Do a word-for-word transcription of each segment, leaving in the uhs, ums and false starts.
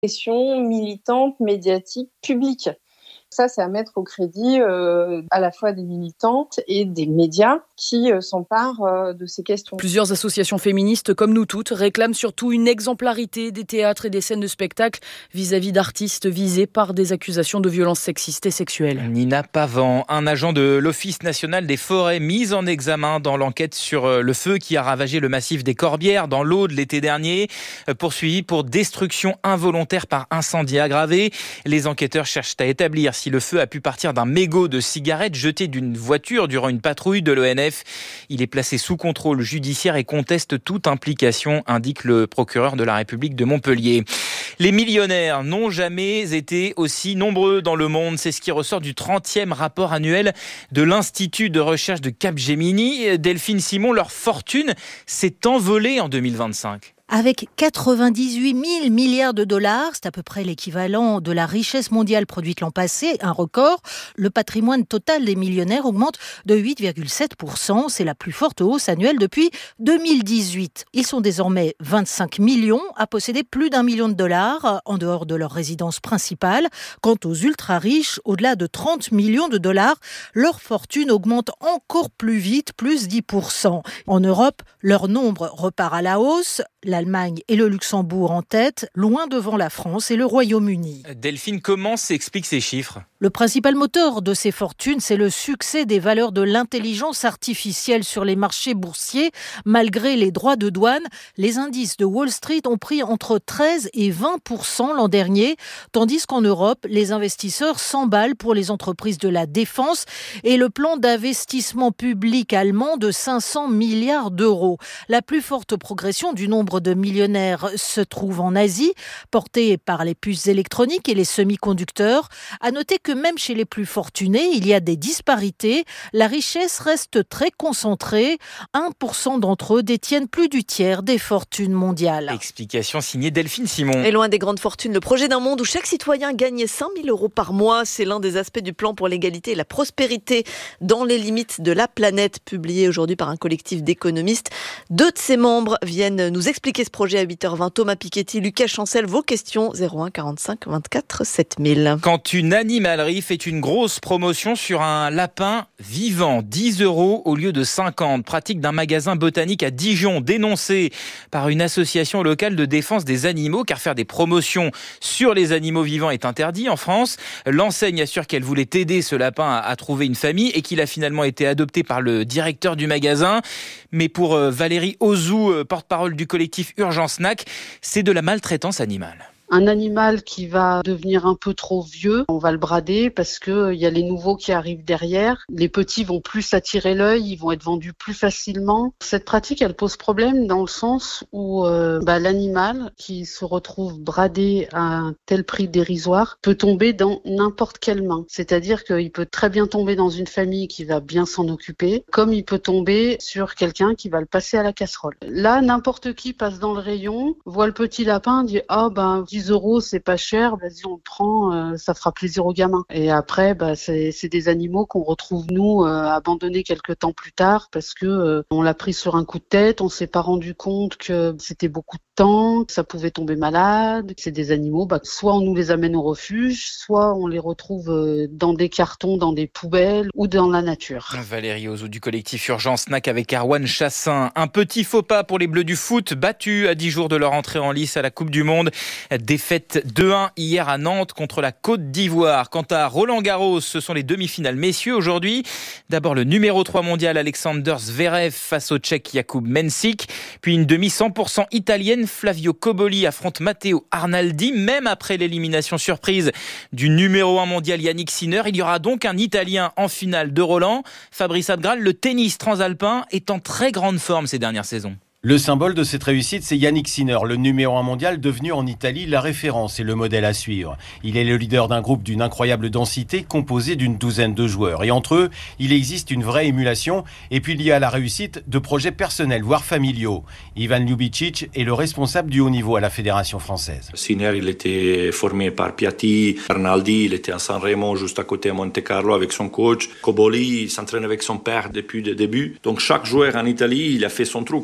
pression militante, médiatique, publique. Ça, c'est à mettre au crédit euh, à la fois des militantes et des médias qui euh, s'emparent euh, de ces questions. Plusieurs associations féministes, comme nous toutes, réclament surtout une exemplarité des théâtres et des scènes de spectacle vis-à-vis d'artistes visés par des accusations de violences sexistes et sexuelles. Nina Pavan, un agent de l'Office national des forêts mis en examen dans l'enquête sur le feu qui a ravagé le massif des Corbières dans l'Aude l'été dernier, poursuivi pour destruction involontaire par incendie aggravé. Les enquêteurs cherchent à établir si le feu a pu partir d'un mégot de cigarette jeté d'une voiture durant une patrouille de l'O N F. Il est placé sous contrôle judiciaire et conteste toute implication, indique le procureur de la République de Montpellier. Les millionnaires n'ont jamais été aussi nombreux dans le monde. C'est ce qui ressort du trentième rapport annuel de l'Institut de recherche de Capgemini. Delphine Simon, leur fortune s'est envolée en deux mille vingt-cinq. Avec quatre-vingt-dix-huit mille milliards de dollars, c'est à peu près l'équivalent de la richesse mondiale produite l'an passé, un record, le patrimoine total des millionnaires augmente de huit virgule sept pour cent. C'est la plus forte hausse annuelle depuis deux mille dix-huit. Ils sont désormais vingt-cinq millions à posséder plus d'un million de dollars en dehors de leur résidence principale. Quant aux ultra-riches, au-delà de trente millions de dollars, leur fortune augmente encore plus vite, plus dix pour cent. En Europe, leur nombre repart à la hausse. L'Allemagne et le Luxembourg en tête, loin devant la France et le Royaume-Uni. Delphine, comment s'expliquent ces chiffres ? Le principal moteur de ces fortunes, c'est le succès des valeurs de l'intelligence artificielle sur les marchés boursiers. Malgré les droits de douane, les indices de Wall Street ont pris entre treize et vingt pour cent l'an dernier, tandis qu'en Europe, les investisseurs s'emballent pour les entreprises de la défense et le plan d'investissement public allemand de cinq cents milliards d'euros. La plus forte progression du nombre de millionnaires se trouve en Asie, portée par les puces électroniques et les semi-conducteurs. À noter que même chez les plus fortunés, il y a des disparités. La richesse reste très concentrée. un pour cent d'entre eux détiennent plus du tiers des fortunes mondiales. Explication signée Delphine Simon. Et loin des grandes fortunes, le projet d'un monde où chaque citoyen gagne cinq mille euros par mois, c'est l'un des aspects du plan pour l'égalité et la prospérité dans les limites de la planète, publié aujourd'hui par un collectif d'économistes. Deux de ses membres viennent nous expliquer Expliquez ce projet à huit heures vingt. Thomas Piketty, Lucas Chancel, vos questions zéro un quarante-cinq vingt-quatre sept mille. Quand une animalerie fait une grosse promotion sur un lapin vivant, dix euros au lieu de cinquante. Pratique d'un magasin botanique à Dijon, dénoncé par une association locale de défense des animaux, car faire des promotions sur les animaux vivants est interdit en France. L'enseigne assure qu'elle voulait aider ce lapin à, à trouver une famille et qu'il a finalement été adopté par le directeur du magasin. Mais pour euh, Valérie Ozou, euh, porte-parole du collectif Urgence N A C, c'est de la maltraitance animale. Un animal qui va devenir un peu trop vieux, on va le brader parce que il y a les nouveaux qui arrivent derrière. Les petits vont plus attirer l'œil, ils vont être vendus plus facilement. Cette pratique, elle pose problème dans le sens où euh, bah, l'animal qui se retrouve bradé à un tel prix dérisoire peut tomber dans n'importe quelle main. C'est-à-dire qu'il peut très bien tomber dans une famille qui va bien s'en occuper, comme il peut tomber sur quelqu'un qui va le passer à la casserole. Là, n'importe qui passe dans le rayon, voit le petit lapin, dit « Ah, oh, ben, dix euros, c'est pas cher, vas-y, on le prend, euh, ça fera plaisir aux gamins. » Et après, bah, c'est, c'est des animaux qu'on retrouve, nous, euh, abandonnés quelques temps plus tard parce que euh, on l'a pris sur un coup de tête, on s'est pas rendu compte que c'était beaucoup de temps, que ça pouvait tomber malade. C'est des animaux, bah, soit on nous les amène au refuge, soit on les retrouve euh, dans des cartons, dans des poubelles ou dans la nature. Valérie Ozou du collectif Urgence N A C avec Arwan Chassin. Un petit faux pas pour les Bleus du foot, battus à dix jours de leur entrée en lice à la Coupe du Monde. Défaite deux un hier à Nantes contre la Côte d'Ivoire. Quant à Roland Garros, ce sont les demi-finales messieurs aujourd'hui. D'abord le numéro trois mondial Alexander Zverev face au Tchèque Jakub Mensik. Puis une demi cent pour cent italienne, Flavio Cobolli affronte Matteo Arnaldi. Même après l'élimination surprise du numéro un mondial Yannick Sinner, il y aura donc un Italien en finale de Roland. Fabrice Abgral, le tennis transalpin est en très grande forme ces dernières saisons. Le symbole de cette réussite, c'est Yannick Sinner, le numéro un mondial devenu en Italie la référence et le modèle à suivre. Il est le leader d'un groupe d'une incroyable densité composé d'une douzaine de joueurs. Et entre eux, il existe une vraie émulation. Et puis il y a la réussite de projets personnels, voire familiaux. Ivan Ljubicic est le responsable du haut niveau à la Fédération française. Sinner, il était formé par Piatti. Arnaldi, il était à San Remo, juste à côté à Monte Carlo avec son coach. Cobolli, il s'entraîne avec son père depuis le début. Donc chaque joueur en Italie, il a fait son truc. C'est aussi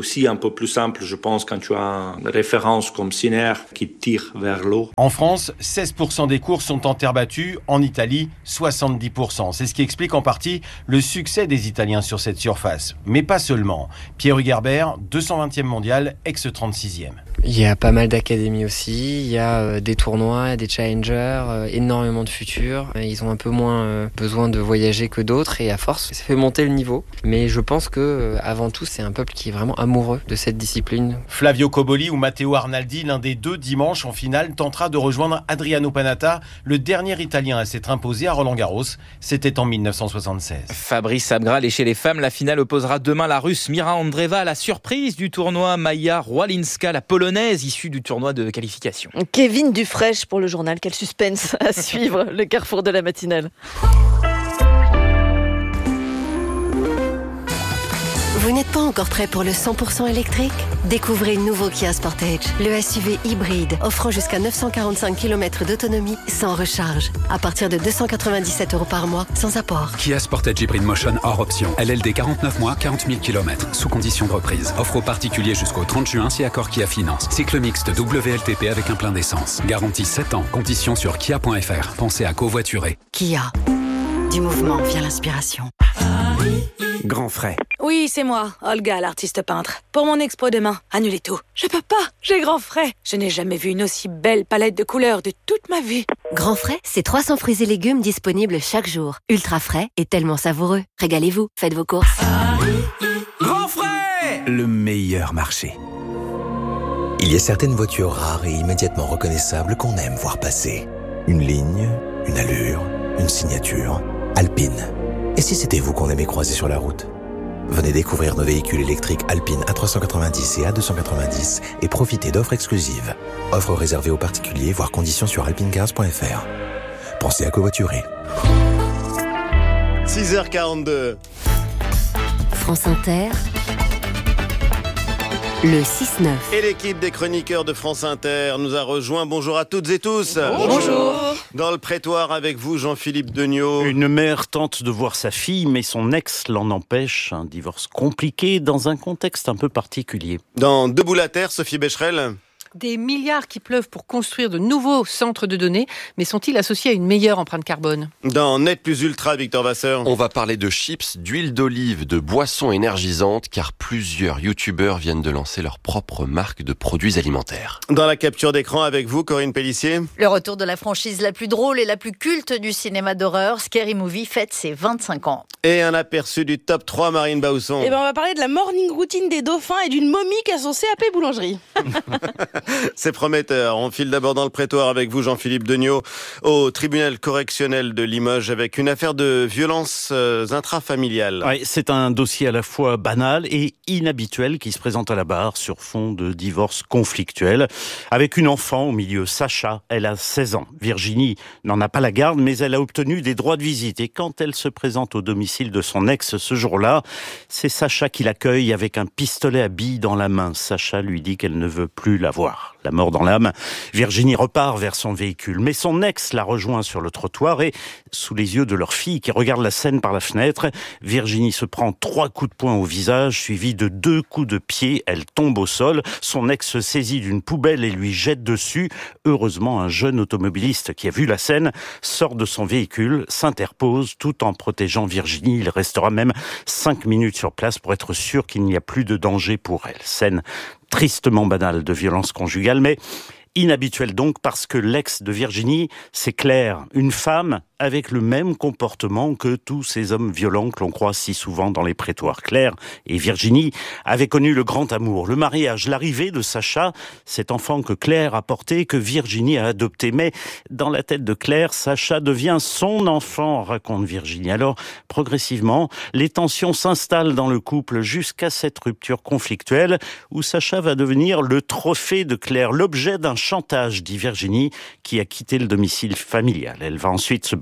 aussi un peu plus simple, je pense, quand tu as une référence comme Sinner qui tire vers l'eau. En France, seize pour cent des courses sont en terre battue. En Italie, soixante-dix pour cent. C'est ce qui explique en partie le succès des Italiens sur cette surface. Mais pas seulement. Pierre Hugerbert, deux cent vingtième mondial, ex-trente-sixième. Il y a pas mal d'académies aussi, il y a euh, des tournois, des challengers, euh, énormément de futurs. Ils ont un peu moins euh, besoin de voyager que d'autres et à force, ça fait monter le niveau. Mais je pense que euh, avant tout, c'est un peuple qui est vraiment amoureux de cette discipline. Flavio Cobolli ou Matteo Arnaldi, l'un des deux dimanche en finale, tentera de rejoindre Adriano Panatta, le dernier Italien à s'être imposé à Roland-Garros. C'était en dix-neuf cent soixante-seize. Fabrice Abgral, et chez les femmes, la finale opposera demain la Russe Mira Andreeva à la surprise du tournoi Maja Rołańska, la Polonaise issue du tournoi de qualification. Kevin Dufraîche pour le journal. Quel suspense à suivre, le carrefour de la matinale. Vous n'êtes pas encore prêt pour le cent pour cent électrique ? Découvrez le nouveau Kia Sportage, le S U V hybride offrant jusqu'à neuf cent quarante-cinq kilomètres d'autonomie sans recharge. À partir de deux cent quatre-vingt-dix-sept euros par mois, sans apport. Kia Sportage Hybrid Motion hors option. L L D quarante-neuf mois, quarante mille kilomètres. Sous condition de reprise. Offre aux particuliers jusqu'au trente juin si accord Kia Finance. Cycle mixte W L T P avec un plein d'essence. Garantie sept ans. Conditions sur kia point f r. Pensez à covoiturer. Kia. Du mouvement vient l'inspiration. Grand frais. Oui, c'est moi, Olga, l'artiste peintre. Pour mon expo demain, annulez tout. Je peux pas, j'ai grand frais. Je n'ai jamais vu une aussi belle palette de couleurs de toute ma vie. Grand frais, c'est trois cents fruits et légumes disponibles chaque jour. Ultra frais et tellement savoureux. Régalez-vous, faites vos courses. Grand frais, le meilleur marché. Il y a certaines voitures rares et immédiatement reconnaissables qu'on aime voir passer. Une ligne, une allure, une signature. Alpine. Et si c'était vous qu'on aimait croiser sur la route ? Venez découvrir nos véhicules électriques Alpine A trois cent quatre-vingt-dix et A deux cent quatre-vingt-dix et profitez d'offres exclusives. Offres réservées aux particuliers, voire conditions sur alpinecars point f r. Pensez à covoiturer. six heures quarante-deux. France Inter. Le six neuf. Et l'équipe des chroniqueurs de France Inter nous a rejoint. Bonjour à toutes et tous. Bonjour. Dans le prétoire avec vous, Jean-Philippe Degnaud. Une mère tente de voir sa fille, mais son ex l'en empêche. Un divorce compliqué dans un contexte un peu particulier. Dans Debout la Terre, Sophie Becherel. Des milliards qui pleuvent pour construire de nouveaux centres de données, mais sont-ils associés à une meilleure empreinte carbone ? Dans Net Plus Ultra, Victor Vasseur. On va parler de chips, d'huile d'olive, de boissons énergisantes, car plusieurs youtubeurs viennent de lancer leur propre marque de produits alimentaires. Dans la capture d'écran avec vous, Corinne Pellissier. Le retour de la franchise la plus drôle et la plus culte du cinéma d'horreur, Scary Movie, fête ses vingt-cinq ans. Et un aperçu du top trois, Marine Bausson. Eh ben, on va parler de la morning routine des dauphins et d'une momie qu'a son C A P boulangerie. C'est prometteur. On file d'abord dans le prétoire avec vous, Jean-Philippe Degnaud, au tribunal correctionnel de Limoges avec une affaire de violence intrafamiliale. Ouais, c'est un dossier à la fois banal et inhabituel qui se présente à la barre sur fond de divorce conflictuel. Avec une enfant au milieu, Sacha, elle a seize ans. Virginie n'en a pas la garde, mais elle a obtenu des droits de visite. Et quand elle se présente au domicile de son ex ce jour-là, c'est Sacha qui l'accueille avec un pistolet à billes dans la main. Sacha lui dit qu'elle ne veut plus la voir. La mort dans l'âme, Virginie repart vers son véhicule. Mais son ex la rejoint sur le trottoir et, sous les yeux de leur fille qui regarde la scène par la fenêtre, Virginie se prend trois coups de poing au visage, suivis de deux coups de pied. Elle tombe au sol. Son ex se saisit d'une poubelle et lui jette dessus. Heureusement, un jeune automobiliste qui a vu la scène sort de son véhicule, s'interpose tout en protégeant Virginie. Il restera même cinq minutes sur place pour être sûr qu'il n'y a plus de danger pour elle. Scène tristement banale de violence conjugale, mais inhabituelle donc parce que l'ex de Virginie, c'est Claire, une femme avec le même comportement que tous ces hommes violents que l'on croit si souvent dans les prétoires. Claire et Virginie avaient connu le grand amour, le mariage, l'arrivée de Sacha, cet enfant que Claire a porté, que Virginie a adopté. Mais dans la tête de Claire, Sacha devient son enfant, raconte Virginie. Alors, progressivement, les tensions s'installent dans le couple jusqu'à cette rupture conflictuelle où Sacha va devenir le trophée de Claire, l'objet d'un chantage, dit Virginie, qui a quitté le domicile familial. Elle va ensuite se battre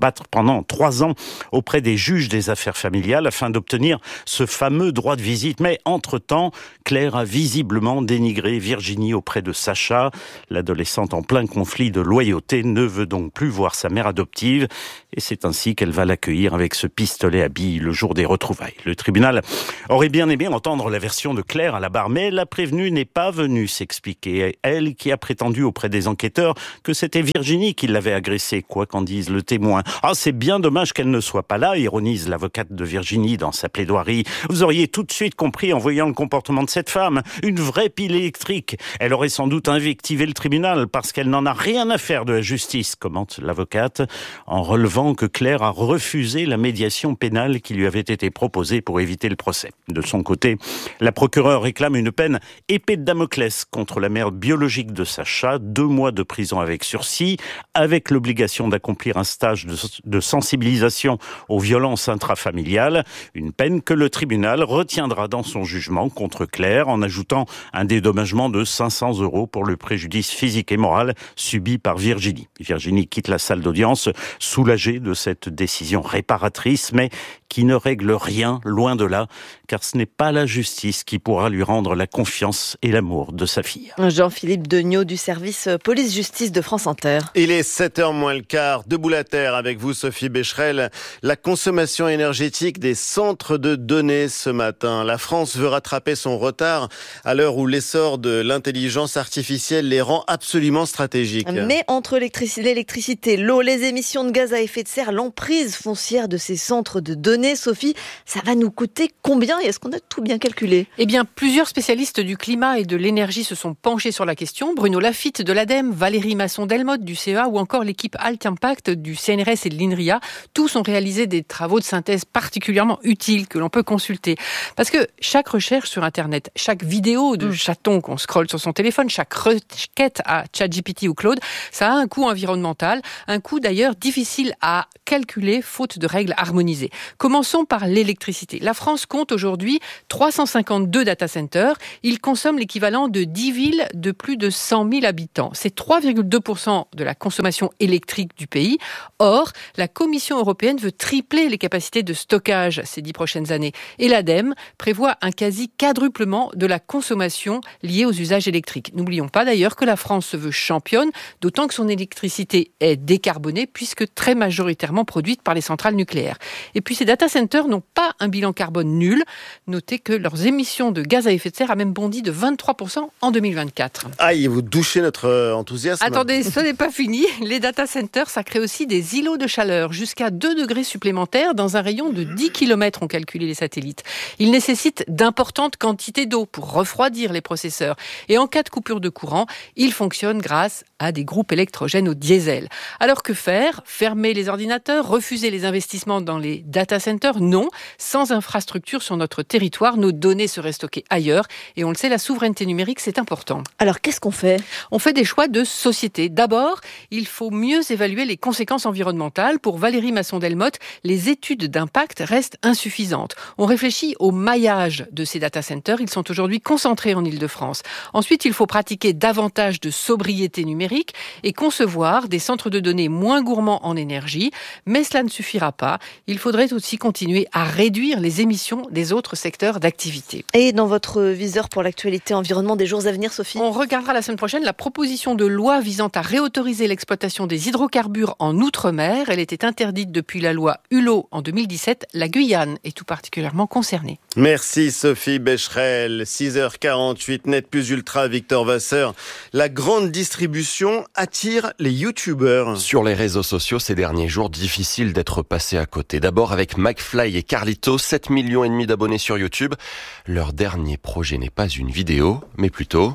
battre pendant trois ans auprès des juges des affaires familiales afin d'obtenir ce fameux droit de visite. Mais entre-temps, Claire a visiblement dénigré Virginie auprès de Sacha. L'adolescente en plein conflit de loyauté ne veut donc plus voir sa mère adoptive et c'est ainsi qu'elle va l'accueillir avec ce pistolet à billes le jour des retrouvailles. Le tribunal aurait bien aimé entendre la version de Claire à la barre, mais la prévenue n'est pas venue s'expliquer. Elle qui a prétendu auprès des enquêteurs que c'était Virginie qui l'avait agressée, quoi qu'en dise le témoin. Ah, c'est bien dommage qu'elle ne soit pas là, ironise l'avocate de Virginie dans sa plaidoirie. Vous auriez tout de suite compris en voyant le comportement de cette femme, une vraie pile électrique. Elle aurait sans doute invectivé le tribunal parce qu'elle n'en a rien à faire de la justice, commente l'avocate, en relevant que Claire a refusé la médiation pénale qui lui avait été proposée pour éviter le procès. De son côté, la procureure réclame une peine épée de Damoclès contre la mère biologique de Sacha, deux mois de prison avec sursis, avec l'obligation d'accomplir un stage de, de sensibilisation aux violences intrafamiliales, une peine que le tribunal retiendra dans son jugement contre Claire en ajoutant un dédommagement de cinq cents euros pour le préjudice physique et moral subi par Virginie. Virginie quitte la salle d'audience soulagée de cette décision réparatrice, mais qui ne règle rien, loin de là, car ce n'est pas la justice qui pourra lui rendre la confiance et l'amour de sa fille. Jean-Philippe Degnaud du service police-justice de France Inter. Il est sept heures moins le quart, debout la terre avec vous Sophie Becherel. La consommation énergétique des centres de données ce matin. La France veut rattraper son retard à l'heure où l'essor de l'intelligence artificielle les rend absolument stratégiques. Mais entre l'électricité, l'eau, les émissions de gaz à effet de serre, l'emprise foncière de ces centres de données, Sophie, ça va nous coûter combien et est-ce qu'on a tout bien calculé ? Eh bien, plusieurs spécialistes du climat et de l'énergie se sont penchés sur la question. Bruno Lafitte de l'ADEME, Valérie Masson-Delmotte du C E A ou encore l'équipe Alt Impact du C N R S et de l'INRIA. Tous ont réalisé des travaux de synthèse particulièrement utiles que l'on peut consulter. Parce que chaque recherche sur Internet, chaque vidéo de chaton qu'on scrolle sur son téléphone, chaque requête à ChatGPT ou Claude, ça a un coût environnemental, un coût d'ailleurs difficile à calculer faute de règles harmonisées. Commençons par l'électricité. La France compte aujourd'hui trois cent cinquante-deux data centers. Ils consomment l'équivalent de dix villes de plus de cent mille habitants. C'est trois virgule deux pour cent de la consommation électrique du pays. Or, la Commission européenne veut tripler les capacités de stockage ces dix prochaines années. Et l'ADEME prévoit un quasi-quadruplement de la consommation liée aux usages électriques. N'oublions pas d'ailleurs que la France se veut championne, d'autant que son électricité est décarbonée puisque très majoritairement produite par les centrales nucléaires. Et puis ces data centers n'ont pas un bilan carbone nul. Notez que leurs émissions de gaz à effet de serre a même bondi de vingt-trois pour cent en deux mille vingt-quatre. Aïe, vous douchez notre enthousiasme. Attendez, ce n'est pas fini. Les data centers, ça crée aussi des îlots de chaleur, jusqu'à deux degrés supplémentaires dans un rayon de dix kilomètres, ont calculé les satellites. Ils nécessitent d'importantes quantités d'eau pour refroidir les processeurs. Et en cas de coupure de courant, ils fonctionnent grâce à des groupes électrogènes au diesel. Alors que faire ? Fermer les ordinateurs ? Refuser les investissements dans les data centers ? Non. Sans infrastructure sur notre territoire, nos données seraient stockées ailleurs. Et on le sait, la souveraineté numérique, c'est important. Alors, qu'est-ce qu'on fait ? On fait des choix de société. D'abord, il faut mieux évaluer les conséquences environnementales. Pour Valérie Masson-Delmotte, les études d'impact restent insuffisantes. On réfléchit au maillage de ces data centers. Ils sont aujourd'hui concentrés en Île-de-France. Ensuite, il faut pratiquer davantage de sobriété numérique et concevoir des centres de données moins gourmands en énergie. Mais cela ne suffira pas. Il faudrait aussi continuer à réduire les émissions des autres secteurs d'activité. Et dans votre viseur pour l'actualité environnement des jours à venir, Sophie ? On regardera la semaine prochaine la proposition de loi visant à réautoriser l'exploitation des hydrocarbures en Outre-mer. Elle était interdite depuis la loi Hulot en deux mille dix-sept. La Guyane est tout particulièrement concernée. Merci Sophie Becherel. six heures quarante-huit, Net Plus Ultra, Victor Vasseur. La grande distribution attire les youtubeurs. Sur les réseaux sociaux, ces derniers jours, difficile d'être passé à côté. D'abord avec McFly et Carlito, sept millions et demi d'abonnés sur YouTube. Leur dernier projet n'est pas une vidéo, mais plutôt...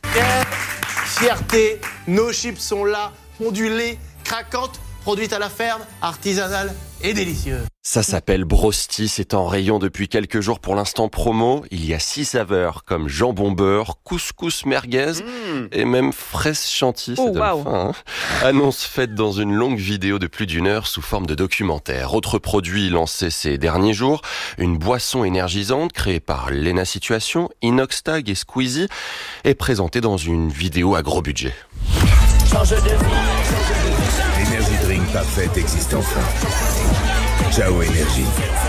Fierté, nos chips sont là, ondulées, craquantes, produites à la ferme, artisanales et délicieuses. Ça s'appelle Brosti, c'est en rayon depuis quelques jours pour l'instant promo. Il y a six saveurs comme jambon beurre, couscous merguez mmh. et même fraise chantilly. Oh, ça donne wow. faim, hein. Annonce faite dans une longue vidéo de plus d'une heure sous forme de documentaire. Autre produit lancé ces derniers jours, une boisson énergisante créée par Lena Situation, Inoxtag et Squeezie est présentée dans une vidéo à gros budget. Energy Drink parfaite existe enfin. Ciao Énergie.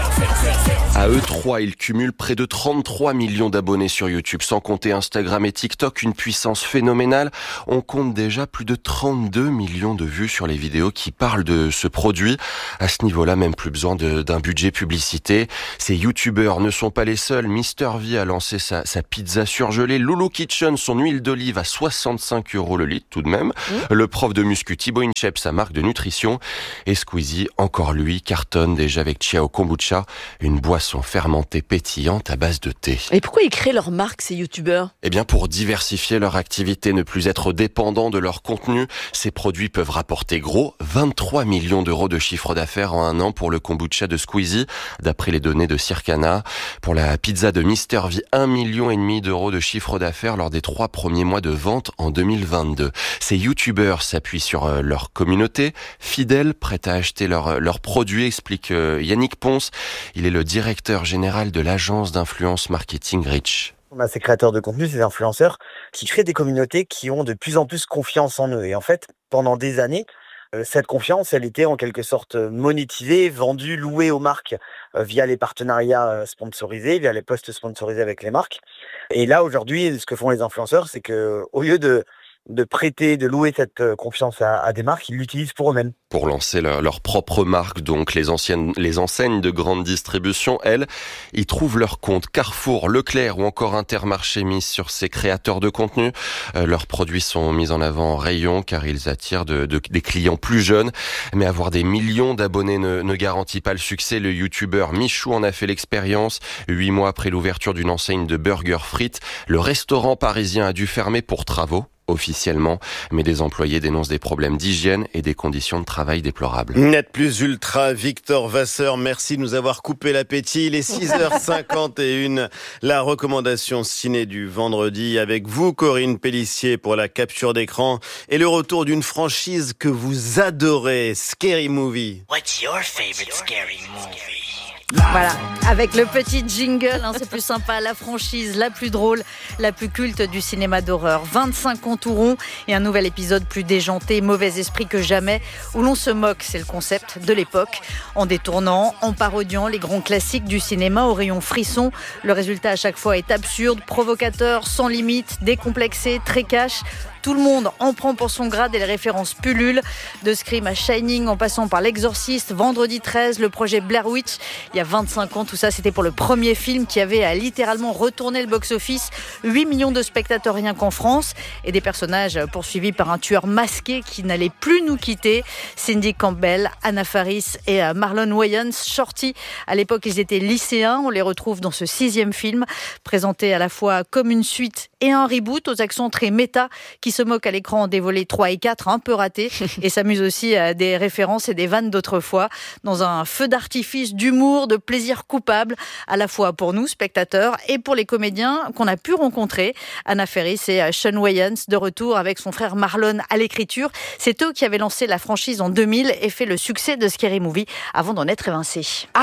À eux trois, ils cumulent près de trente-trois millions d'abonnés sur YouTube, sans compter Instagram et TikTok, une puissance phénoménale. On compte déjà plus de trente-deux millions de vues sur les vidéos qui parlent de ce produit. À ce niveau-là, même plus besoin de, d'un budget publicité. Ces YouTubeurs ne sont pas les seuls. Mister V a lancé sa, sa pizza surgelée. Lulu Kitchen, son huile d'olive à soixante-cinq euros le litre tout de même. Mmh. Le prof de muscu Thibaut Inchep, sa marque de nutrition. Et Squeezie, encore lui, cartonne déjà avec Ciao Kombucha, une boisson fermentée pétillante à base de thé. Et pourquoi ils créent leur marque, ces youtubeurs ? Eh bien, pour diversifier leur activité, ne plus être dépendants de leur contenu. Ces produits peuvent rapporter gros vingt-trois millions d'euros de chiffre d'affaires en un an pour le kombucha de Squeezie, d'après les données de Circana. Pour la pizza de Mister V, un million et demi d'euros de chiffre d'affaires lors des trois premiers mois de vente en deux mille vingt-deux. Ces youtubeurs s'appuient sur leur communauté, fidèles, prêts à acheter leurs leurs produits, explique Yannick Ponce. Il est le directeur général de l'agence d'influence marketing Reach. On a ces créateurs de contenu, ces influenceurs, qui créent des communautés qui ont de plus en plus confiance en eux. Et en fait, pendant des années, euh, cette confiance, elle était en quelque sorte monétisée, vendue, louée aux marques euh, via les partenariats euh, sponsorisés, via les posts sponsorisés avec les marques. Et là, aujourd'hui, ce que font les influenceurs, c'est que au lieu de de prêter, de louer cette confiance à, à des marques, ils l'utilisent pour eux-mêmes. Pour lancer leur, leur propre marque, donc les anciennes, les enseignes de grande distribution, elles, ils trouvent leur compte. Carrefour, Leclerc ou encore Intermarché misent sur ces créateurs de contenu. Euh, leurs produits sont mis en avant en rayon car ils attirent de, de, des clients plus jeunes. Mais avoir des millions d'abonnés ne, ne garantit pas le succès. Le youtubeur Michou en a fait l'expérience. Huit mois après l'ouverture d'une enseigne de burgers frites, le restaurant parisien a dû fermer pour travaux. Officiellement, mais des employés dénoncent des problèmes d'hygiène et des conditions de travail déplorables. Net Plus Ultra, Victor Vasseur, merci de nous avoir coupé l'appétit. Il est six heures cinquante et une, la recommandation ciné du vendredi avec vous, Corinne Pélissier, pour la capture d'écran et le retour d'une franchise que vous adorez, Scary Movie. What's your favorite scary movie? Voilà, avec le petit jingle, hein, c'est plus sympa, la franchise la plus drôle, la plus culte du cinéma d'horreur. vingt-cinq ans tout rond et un nouvel épisode plus déjanté, mauvais esprit que jamais, où l'on se moque, c'est le concept de l'époque, en détournant, en parodiant les grands classiques du cinéma au rayon frisson. Le résultat à chaque fois est absurde, provocateur, sans limite, décomplexé, très cash. Tout le monde en prend pour son grade et les références pullulent. De Scream à Shining en passant par L'Exorciste, Vendredi treize, le projet Blair Witch. Il y a vingt-cinq ans, tout ça c'était pour le premier film qui avait littéralement retourné le box-office. huit millions de spectateurs rien qu'en France. Et des personnages poursuivis par un tueur masqué qui n'allait plus nous quitter. Cindy Campbell, Anna Faris et Marlon Wayans. Shorty, à l'époque ils étaient lycéens. On les retrouve dans ce sixième film, présenté à la fois comme une suite et un reboot aux accents très méta qui se moque à l'écran des volets trois et quatre, un peu ratés, et s'amuse aussi à des références et des vannes d'autrefois, dans un feu d'artifice d'humour, de plaisir coupable, à la fois pour nous, spectateurs, et pour les comédiens qu'on a pu rencontrer. Anna Faris et Sean Wayans, de retour avec son frère Marlon à l'écriture. C'est eux qui avaient lancé la franchise en deux mille et fait le succès de Scary Movie avant d'en être évincés.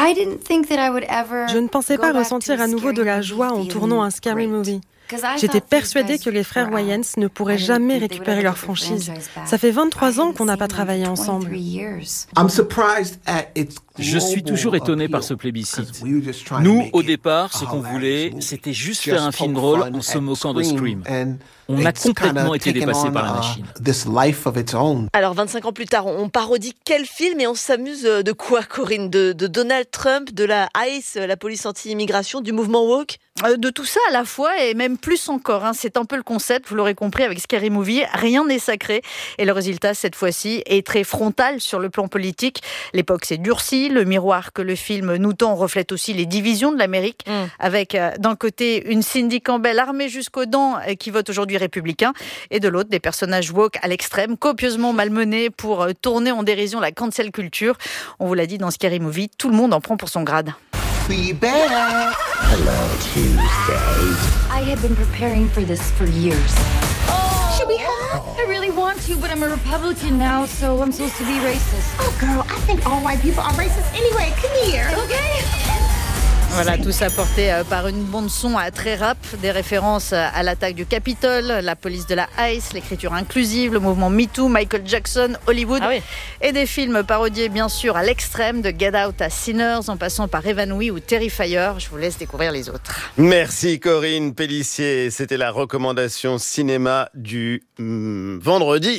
Je ne pensais pas ressentir à nouveau de la joie en tournant un Scary Movie. J'étais persuadée que les frères Wayans ne pourraient jamais récupérer leur franchise. Ça fait vingt-trois ans qu'on n'a pas travaillé ensemble. Je suis toujours étonné par ce plébiscite. Nous, au départ, ce qu'on voulait, c'était juste faire un film drôle en se moquant de Scream. On a complètement été dépassé par la machine. Alors, vingt-cinq ans plus tard, on parodie quel film et on s'amuse de quoi, Corinne ? de, de Donald Trump, de la ICE, la police anti-immigration, du mouvement woke ? De tout ça à la fois et même plus encore. Hein. C'est un peu le concept, vous l'aurez compris, avec Scary Movie. Rien n'est sacré. Et le résultat, cette fois-ci, est très frontal sur le plan politique. L'époque s'est durcie. Le miroir que le film nous tend reflète aussi les divisions de l'Amérique. Mm. Avec, euh, d'un côté, une Cindy Campbell armée jusqu'aux dents euh, qui vote aujourd'hui républicain. Et de l'autre, des personnages woke à l'extrême, copieusement malmenés pour euh, tourner en dérision la cancel culture. On vous l'a dit dans Scary Movie, tout le monde en prend pour son grade. Be better. Hello, Tuesday. I have been preparing for this for years. Oh, should we hug? Oh. I really want to, but I'm a Republican now, so I'm supposed to be racist. Oh, girl, I think all white people are racist anyway. Come here. Okay. Voilà, tout ça porté par une bande son à très rap, des références à l'attaque du Capitole, la police de la ICE, l'écriture inclusive, le mouvement MeToo, Michael Jackson, Hollywood, ah oui. et des films parodiés bien sûr à l'extrême, de Get Out à Sinners, en passant par Évanoui ou Terrifier. Je vous laisse découvrir les autres. Merci Corinne Pellissier, c'était la recommandation cinéma du hum, vendredi.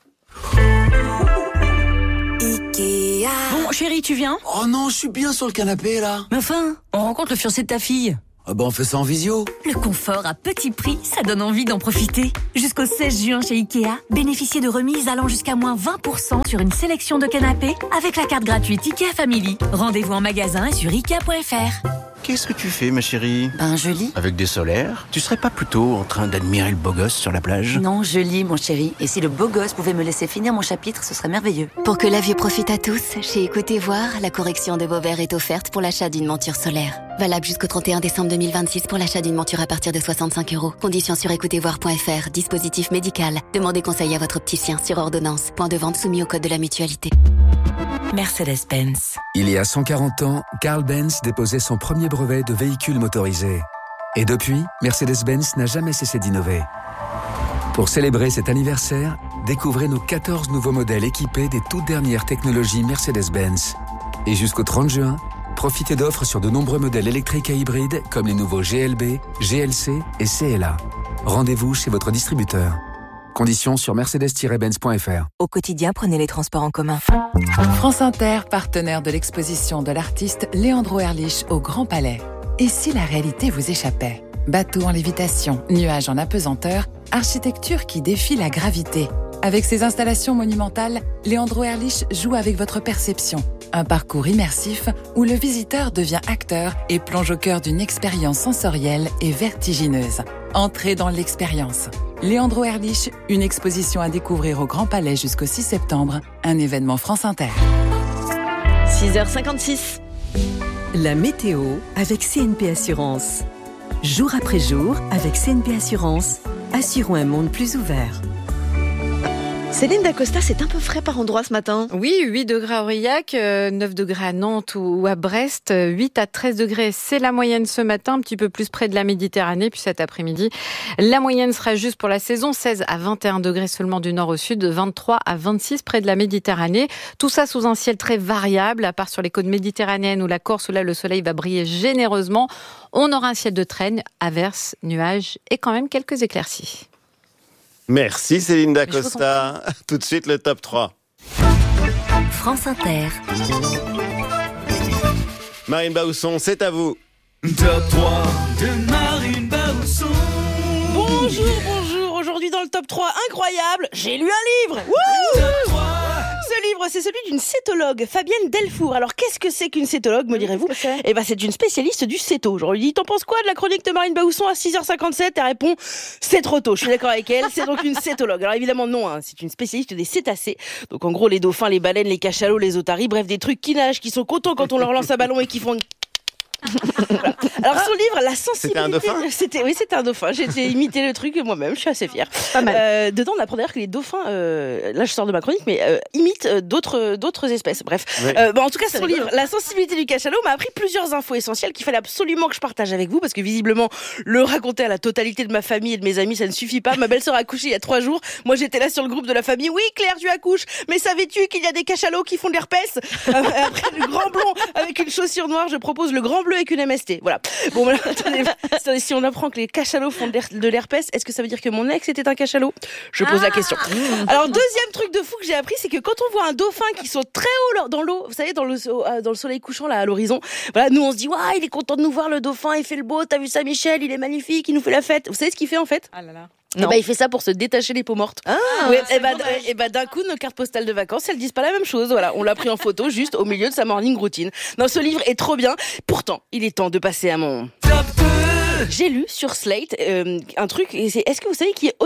Bon, chérie, tu viens ? Oh non, je suis bien sur le canapé, là. Mais enfin, on rencontre le fiancé de ta fille. Ah bah on fait ça en visio. Le confort à petit prix, ça donne envie d'en profiter. Jusqu'au seize juin chez Ikea, bénéficiez de remises allant jusqu'à moins vingt pour cent sur une sélection de canapés avec la carte gratuite Ikea Family. Rendez-vous en magasin et sur ikea point f r. Qu'est-ce que tu fais, ma chérie ? Ben, je lis. Avec des solaires ? Tu serais pas plutôt en train d'admirer le beau gosse sur la plage ? Non, je lis, mon chéri. Et si le beau gosse pouvait me laisser finir mon chapitre, ce serait merveilleux. Pour que la vue profite à tous, chez Écoutez Voir, la correction de vos verres est offerte pour l'achat d'une monture solaire. Valable jusqu'au trente et un décembre deux mille vingt-six pour l'achat d'une monture à partir de soixante-cinq euros. Conditions sur écoutez voir point f r. Dispositif médical. Demandez conseil à votre opticien sur ordonnance. Point de vente soumis au code de la mutualité. Mercedes-Benz. Il y a cent quarante ans, Carl Benz déposait son premier brevet de véhicule motorisé. Et depuis, Mercedes-Benz n'a jamais cessé d'innover. Pour célébrer cet anniversaire, découvrez nos quatorze nouveaux modèles équipés des toutes dernières technologies Mercedes-Benz. Et jusqu'au trente juin, profitez d'offres sur de nombreux modèles électriques et hybrides comme les nouveaux G L B, G L C et C L A. Rendez-vous chez votre distributeur. Conditions sur mercedes tiret benz point f r. Au quotidien, prenez les transports en commun. France Inter, partenaire de l'exposition de l'artiste Leandro Erlich au Grand Palais. Et si la réalité vous échappait ? Bateau en lévitation, nuages en apesanteur, architecture qui défie la gravité. Avec ses installations monumentales, Leandro Erlich joue avec votre perception. Un parcours immersif où le visiteur devient acteur et plonge au cœur d'une expérience sensorielle et vertigineuse. Entrez dans l'expérience. Leandro Erlich, une exposition à découvrir au Grand Palais jusqu'au six septembre, un événement France Inter. six heures cinquante-six. La météo avec C N P Assurance. Jour après jour, avec C N P Assurance, assurons un monde plus ouvert. Céline Dacosta, c'est un peu frais par endroit ce matin. Oui, huit degrés à Aurillac, neuf degrés à Nantes ou à Brest, huit à treize degrés, c'est la moyenne ce matin, un petit peu plus près de la Méditerranée. Puis cet après-midi, la moyenne sera juste pour la saison, seize à vingt et un degrés seulement du nord au sud, vingt-trois à vingt-six près de la Méditerranée. Tout ça sous un ciel très variable, à part sur les côtes méditerranéennes ou la Corse où là le soleil va briller généreusement. On aura un ciel de traîne, averses, nuages et quand même quelques éclaircies. Merci Céline Dacosta. Tout de suite le top trois. France Inter. Marine Baousson, c'est à vous. Top trois de Marine Baousson. Bonjour, bonjour. Aujourd'hui dans le top trois, incroyable, j'ai lu un livre. Wouh! Top trois. Ce livre, c'est celui d'une cétologue, Fabienne Delfour. Alors, qu'est-ce que c'est qu'une cétologue, me direz-vous ? Eh ben, c'est une spécialiste du céto. Je lui dis, t'en penses quoi de la chronique de Marine Baousson à six heures cinquante-sept ? Elle répond, c'est trop tôt. Je suis d'accord avec elle. C'est donc une cétologue. Alors, évidemment, non, hein, c'est une spécialiste des cétacés. Donc, en gros, les dauphins, les baleines, les cachalots, les otaries, bref, des trucs qui nagent, qui sont contents quand on leur lance un ballon et qui font... Voilà. Alors son livre, la sensibilité. C'était un dauphin. C'était oui, c'était un dauphin. J'ai, j'ai imité le truc moi-même. Je suis assez fière. Pas mal. Euh, dedans, on apprend d'ailleurs que les dauphins, euh, là je sors de ma chronique, mais euh, imitent euh, d'autres d'autres espèces. Bref. Oui. Euh, bon, en tout cas, son livre, la sensibilité du cachalot, m'a appris plusieurs infos essentielles qu'il fallait absolument que je partage avec vous, parce que visiblement, le raconter à la totalité de ma famille et de mes amis, ça ne suffit pas. Ma belle-sœur a accouché il y a trois jours. Moi, j'étais là sur le groupe de la famille. Oui, Claire, tu accouches. Mais savais-tu qu'il y a des cachalots qui font de l'herpès ? Après le grand blond avec une chaussure noire, je propose le grand bleu avec une M S T. Voilà. Bon, voilà, attendez, attendez, si on apprend que les cachalots font de l'herpès, est-ce que ça veut dire que mon ex était un cachalot ? Je pose ah la question. Alors, deuxième truc de fou que j'ai appris, c'est que quand on voit un dauphin qui saute très haut dans l'eau, vous savez, dans le, dans le soleil couchant, là, à l'horizon, voilà, nous, on se dit, waouh, il est content de nous voir, le dauphin, il fait le beau, t'as vu ça, Michel, il est magnifique, il nous fait la fête. Vous savez ce qu'il fait, en fait ? Ah là là. Et bah, il fait ça pour se détacher les peaux mortes. Ah, ouais, et bah, et bah, d'un coup, nos cartes postales de vacances, elles disent pas la même chose. Voilà, on l'a pris en photo juste au milieu de sa morning routine. Non, ce livre est trop bien. Pourtant, il est temps de passer à mon top deux. J'ai lu sur Slate euh, un truc. Et c'est, est-ce que vous savez qui est Ozzy ?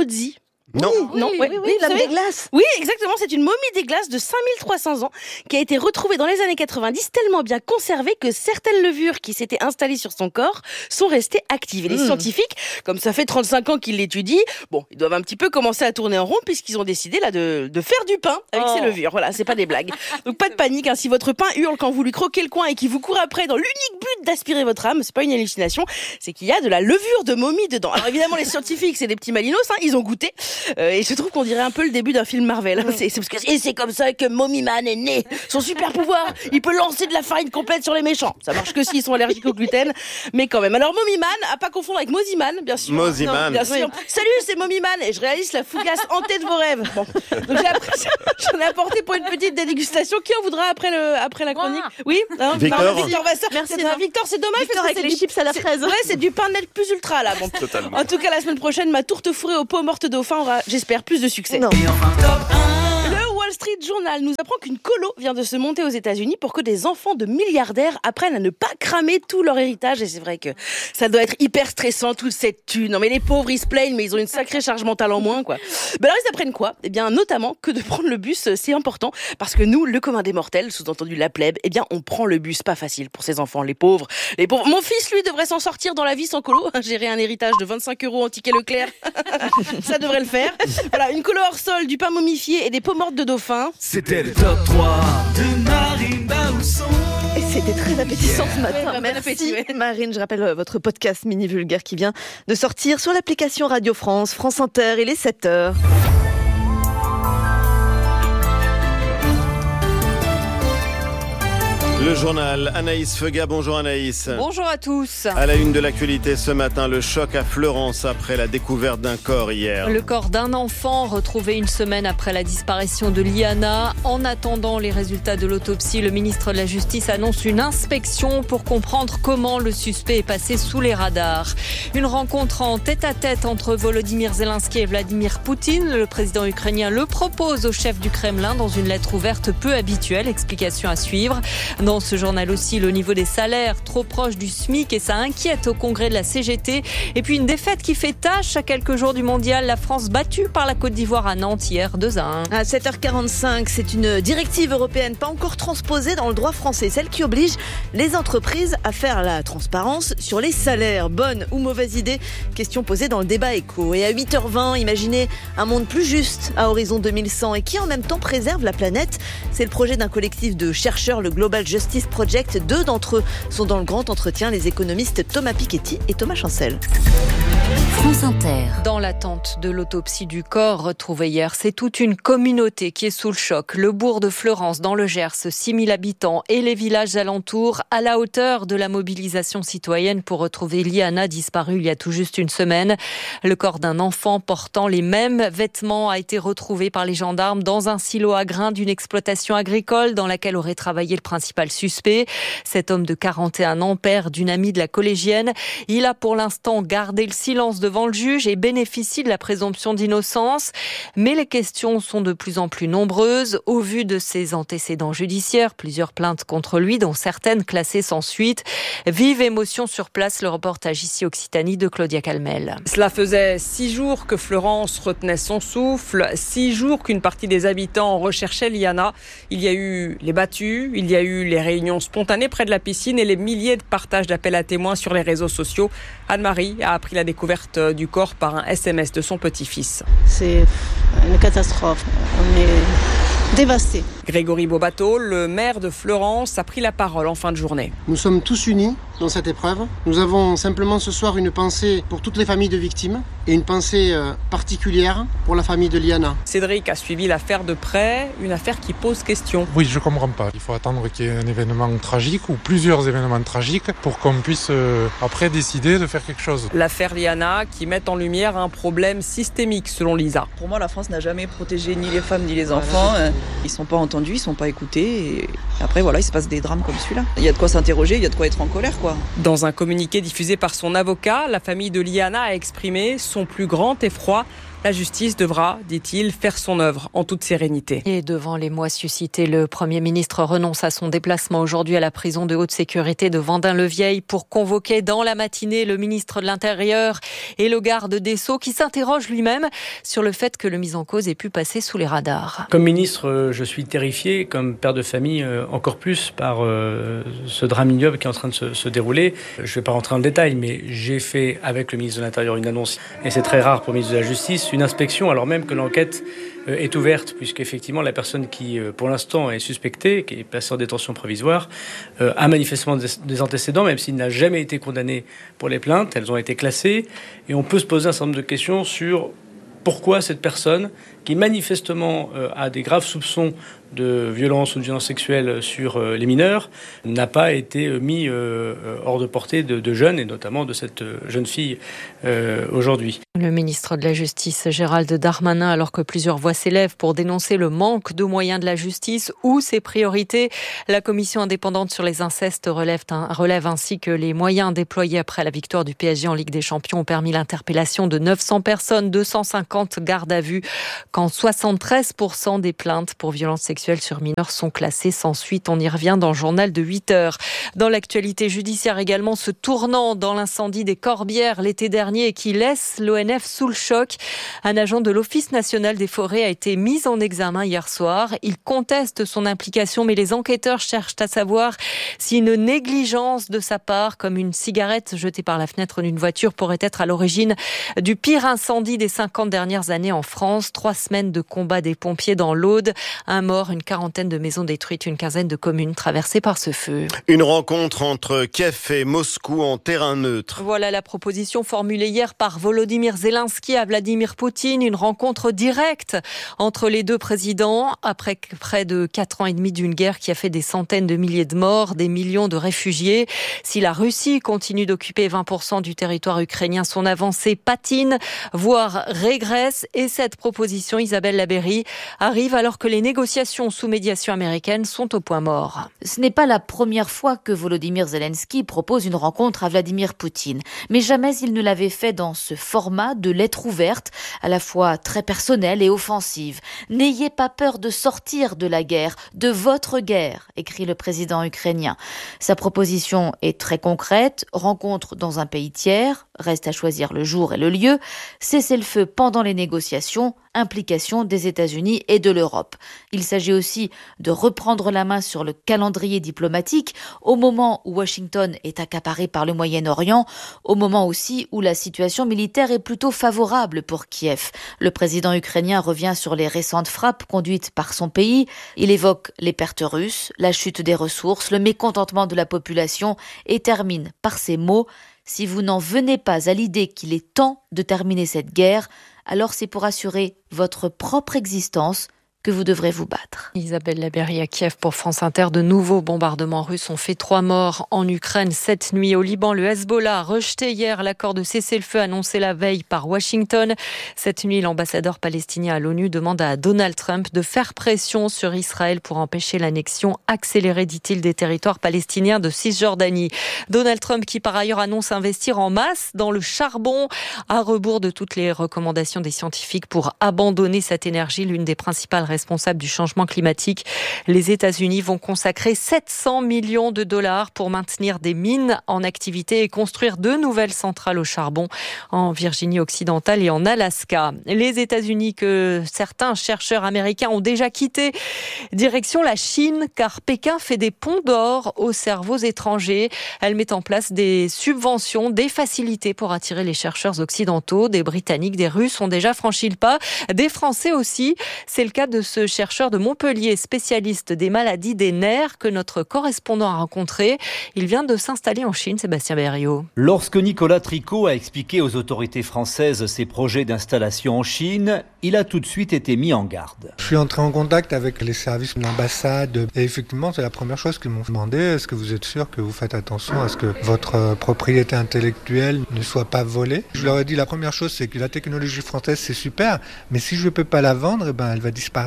Non. Oui, non, oui, ouais. oui, oui, l'âme savez des glaces. Oui, exactement. C'est une momie des glaces de cinq mille trois cents ans qui a été retrouvée dans les années quatre-vingt-dix, tellement bien conservée que certaines levures qui s'étaient installées sur son corps sont restées actives. Et les mmh. scientifiques, comme ça fait trente-cinq ans qu'ils l'étudient, bon, ils doivent un petit peu commencer à tourner en rond puisqu'ils ont décidé là de, de faire du pain avec oh. ces levures. Voilà, c'est pas des blagues. Donc pas de panique, hein, si votre pain hurle quand vous lui croquez le coin et qu'il vous court après dans l'unique but d'aspirer votre âme, c'est pas une hallucination, c'est qu'il y a de la levure de momie dedans. Alors évidemment, les scientifiques, c'est des petits malinos, hein, ils ont goûté. Euh, et je trouve qu'on dirait un peu le début d'un film Marvel. Mmh. C'est, c'est, parce que, et c'est comme ça que Mommy Man est né. Son super pouvoir, il peut lancer de la farine complète sur les méchants. Ça marche que s'ils sont allergiques au gluten, mais quand même. Alors Mommy Man, à pas confondre avec Moziman, bien sûr. Moziman. Bien sûr. Oui. Salut, c'est Mommy Man et je réalise la fougasse hantée de vos rêves. Bon. Donc j'ai appris ça. J'en ai apporté pour une petite dégustation. Qui en voudra après, le, après la chronique? Oui, hein, Victor. Non, Victor Vasseur. Merci. C'est, Victor, c'est dommage Victor parce que avec c'est les chips à la fraise. Ouais, c'est du pain net plus ultra là. Bon. Totalement. En tout cas, la semaine prochaine, ma tourte fourrée aux peaux mortes dauphin aura, j'espère, plus de succès. Non. Le Wall Street Journal nous apprend qu'une colo vient de se monter aux États-Unis pour que des enfants de milliardaires apprennent à ne pas cramer tout leur héritage. Et c'est vrai que ça doit être hyper stressant, toute cette thune. Non mais les pauvres, ils se plaignent, mais ils ont une sacrée charge mentale en moins, quoi. Ben alors ils apprennent quoi? Eh bien, notamment que de prendre le bus, c'est important, parce que nous, le commun des mortels, sous-entendu la plèbe, eh bien, on prend le bus. Pas facile pour ces enfants, les pauvres. Les pauvres. Mon fils, lui, devrait s'en sortir dans la vie sans colo. Gérer un héritage de vingt-cinq euros en ticket Leclerc, ça devrait le faire. Voilà, une colo hors sol, du pain momifié et des peaux mortes de dauphin. C'était le top trois de Marine Baousson. Et c'était très appétissant Yeah. ce matin. Ouais, bah, bon Merci appétit, ouais. Marine. Je rappelle euh, votre podcast Mini Vulgaire qui vient de sortir sur l'application Radio France, France Inter. Il est sept heures. Le journal, Anaïs Feuga. Bonjour Anaïs. Bonjour à tous. À la une de l'actualité ce matin, le choc à Fleurance après la découverte d'un corps hier. Le corps d'un enfant retrouvé une semaine après la disparition de Liana. En attendant les résultats de l'autopsie, le ministre de la Justice annonce une inspection pour comprendre comment le suspect est passé sous les radars. Une rencontre en tête-à-tête entre Volodymyr Zelensky et Vladimir Poutine. Le président ukrainien le propose au chef du Kremlin dans une lettre ouverte peu habituelle. Explication à suivre. Dans ce journal aussi, le niveau des salaires trop proche du SMIC et ça inquiète au congrès de la C G T. Et puis une défaite qui fait tâche à quelques jours du mondial. La France battue par la Côte d'Ivoire à Nantes hier, deux à un. À sept heures quarante-cinq, c'est une directive européenne pas encore transposée dans le droit français. Celle qui oblige les entreprises à faire la transparence sur les salaires. Bonne ou mauvaise idée? Question posée dans le débat éco. Et à huit heures vingt, imaginez un monde plus juste à horizon deux mille cent et qui en même temps préserve la planète. C'est le projet d'un collectif de chercheurs, le Global Justice Project. Deux d'entre eux sont dans le grand entretien, les économistes Thomas Piketty et Thomas Chancel. France Inter. Dans l'attente de l'autopsie du corps retrouvé hier, c'est toute une communauté qui est sous le choc. Le bourg de Fleurance, dans le Gers, six mille habitants et les villages alentours, à la hauteur de la mobilisation citoyenne pour retrouver Liana, disparue il y a tout juste une semaine. Le corps d'un enfant portant les mêmes vêtements a été retrouvé par les gendarmes dans un silo à grains d'une exploitation agricole dans laquelle aurait travaillé le principal suspect. Cet homme de quarante et un ans, père d'une amie de la collégienne, il a pour l'instant gardé le silence devant le juge et bénéficie de la présomption d'innocence. Mais les questions sont de plus en plus nombreuses. Au vu de ses antécédents judiciaires, plusieurs plaintes contre lui, dont certaines classées sans suite. Vive émotion sur place, le reportage ici Occitanie de Claudia Calmel. Cela faisait six jours que Fleurance retenait son souffle, six jours qu'une partie des habitants recherchait Liana. Il y a eu les battues, il y a eu les réunions spontanées près de la piscine et les milliers de partages d'appels à témoins sur les réseaux sociaux. Anne-Marie a appris la découverte du corps par un S M S de son petit-fils. C'est une catastrophe. On est dévastés. Grégory Bobato, le maire de Fleurance, a pris la parole en fin de journée. Nous sommes tous unis dans cette épreuve. Nous avons simplement ce soir une pensée pour toutes les familles de victimes et une pensée particulière pour la famille de Liana. Cédric a suivi l'affaire de près, une affaire qui pose question. Oui, je comprends pas. Il faut attendre qu'il y ait un événement tragique ou plusieurs événements tragiques pour qu'on puisse euh, après décider de faire quelque chose. L'affaire Liana qui met en lumière un problème systémique selon Lisa. Pour moi, la France n'a jamais protégé ni les femmes ni les enfants. Ils sont pas entendus, ils sont pas écoutés. Et après, voilà, il se passe des drames comme celui-là. Il y a de quoi s'interroger, il y a de quoi être en colère, quoi. Dans un communiqué diffusé par son avocat, la famille de Liana a exprimé son plus grand effroi La justice devra, dit-il, faire son œuvre en toute sérénité. Et devant les mois suscités, le Premier ministre renonce à son déplacement aujourd'hui à la prison de haute sécurité de Vendin-le-Vieil pour convoquer dans la matinée le ministre de l'Intérieur et le garde des Sceaux qui s'interroge lui-même sur le fait que le mis en cause ait pu passer sous les radars. Comme ministre, je suis terrifié, comme père de famille encore plus, par ce drame ignoble qui est en train de se, se dérouler. Je ne vais pas rentrer dans le détail, mais j'ai fait avec le ministre de l'Intérieur une annonce, et c'est très rare pour le ministre de la Justice, une inspection alors même que l'enquête est ouverte, puisqu'effectivement la personne qui pour l'instant est suspectée, qui est placée en détention provisoire, a manifestement des antécédents, même s'il n'a jamais été condamné pour les plaintes. Elles ont été classées et on peut se poser un certain nombre de questions sur pourquoi cette personne, qui manifestement a des graves soupçons de violence ou de violence sexuelle sur les mineurs, n'a pas été mis hors de portée de, de jeunes, et notamment de cette jeune fille euh, aujourd'hui. Le ministre de la Justice, Gérald Darmanin, alors que plusieurs voix s'élèvent pour dénoncer le manque de moyens de la justice ou ses priorités, la commission indépendante sur les incestes relève, relève ainsi que les moyens déployés après la victoire du P S G en Ligue des Champions ont permis l'interpellation de neuf cents personnes, deux cent cinquante gardes à vue, quand soixante-treize pour cent des plaintes pour violences sexuelles sur mineurs sont classées sans suite. On y revient dans le journal de huit heures. Dans l'actualité judiciaire également, ce tournant dans l'incendie des Corbières l'été dernier qui laisse l'O N F sous le choc. Un agent de l'Office national des forêts a été mis en examen hier soir. Il conteste son implication, mais les enquêteurs cherchent à savoir si une négligence de sa part, comme une cigarette jetée par la fenêtre d'une voiture, pourrait être à l'origine du pire incendie des cinquante dernières années en France. Trois semaines de combat des pompiers dans l'Aude. Un mort, une quarantaine de maisons détruites, une quinzaine de communes traversées par ce feu. Une rencontre entre Kiev et Moscou en terrain neutre. Voilà la proposition formulée hier par Volodymyr Zelensky à Vladimir Poutine. Une rencontre directe entre les deux présidents après près de quatre ans et demi d'une guerre qui a fait des centaines de milliers de morts, des millions de réfugiés. Si la Russie continue d'occuper vingt pour cent du territoire ukrainien, son avancée patine, voire régresse. Et cette proposition, Isabelle Labeyrie, arrive alors que les négociations sous médiation américaine sont au point mort. Ce n'est pas la première fois que Volodymyr Zelensky propose une rencontre à Vladimir Poutine. Mais jamais il ne l'avait fait dans ce format de lettre ouverte, à la fois très personnelle et offensive. « N'ayez pas peur de sortir de la guerre, de votre guerre », écrit le président ukrainien. Sa proposition est très concrète, rencontre dans un pays tiers, reste à choisir le jour et le lieu, cessez-le-feu pendant les négociations, implication des États-Unis et de l'Europe. Il s'agit aussi de reprendre la main sur le calendrier diplomatique au moment où Washington est accaparé par le Moyen-Orient, au moment aussi où la situation militaire est plutôt favorable pour Kiev. Le président ukrainien revient sur les récentes frappes conduites par son pays. Il évoque les pertes russes, la chute des ressources, le mécontentement de la population et termine par ces mots « Si vous n'en venez pas à l'idée qu'il est temps de terminer cette guerre, alors c'est pour assurer votre propre existence que vous devrez vous battre. » Isabelle Labeyrie à Kiev pour France Inter. De nouveaux bombardements russes ont fait trois morts en Ukraine cette nuit. Au Liban, le Hezbollah a rejeté hier l'accord de cessez-le-feu annoncé la veille par Washington. Cette nuit, l'ambassadeur palestinien à l'ONU demande à Donald Trump de faire pression sur Israël pour empêcher l'annexion accélérée, dit-il, des territoires palestiniens de Cisjordanie. Donald Trump qui par ailleurs annonce investir en masse dans le charbon à rebours de toutes les recommandations des scientifiques pour abandonner cette énergie, l'une des principales responsable du changement climatique. Les États-Unis vont consacrer sept cents millions de dollars pour maintenir des mines en activité et construire deux nouvelles centrales au charbon en Virginie occidentale et en Alaska. Les États-Unis que certains chercheurs américains ont déjà quitté, direction la Chine, car Pékin fait des ponts d'or aux cerveaux étrangers. Elle met en place des subventions, des facilités pour attirer les chercheurs occidentaux. Des Britanniques, des Russes ont déjà franchi le pas, des Français aussi. C'est le cas de ce chercheur de Montpellier, spécialiste des maladies des nerfs, que notre correspondant a rencontré. Il vient de s'installer en Chine, Sébastien Berriot. Lorsque Nicolas Tricot a expliqué aux autorités françaises ses projets d'installation en Chine, il a tout de suite été mis en garde. Je suis entré en contact avec les services de l'ambassade et effectivement, c'est la première chose qu'ils m'ont demandé. Est-ce que vous êtes sûr que vous faites attention à ce que votre propriété intellectuelle ne soit pas volée? Je leur ai dit la première chose, c'est que la technologie française, c'est super, mais si je ne peux pas la vendre, eh ben, elle va disparaître.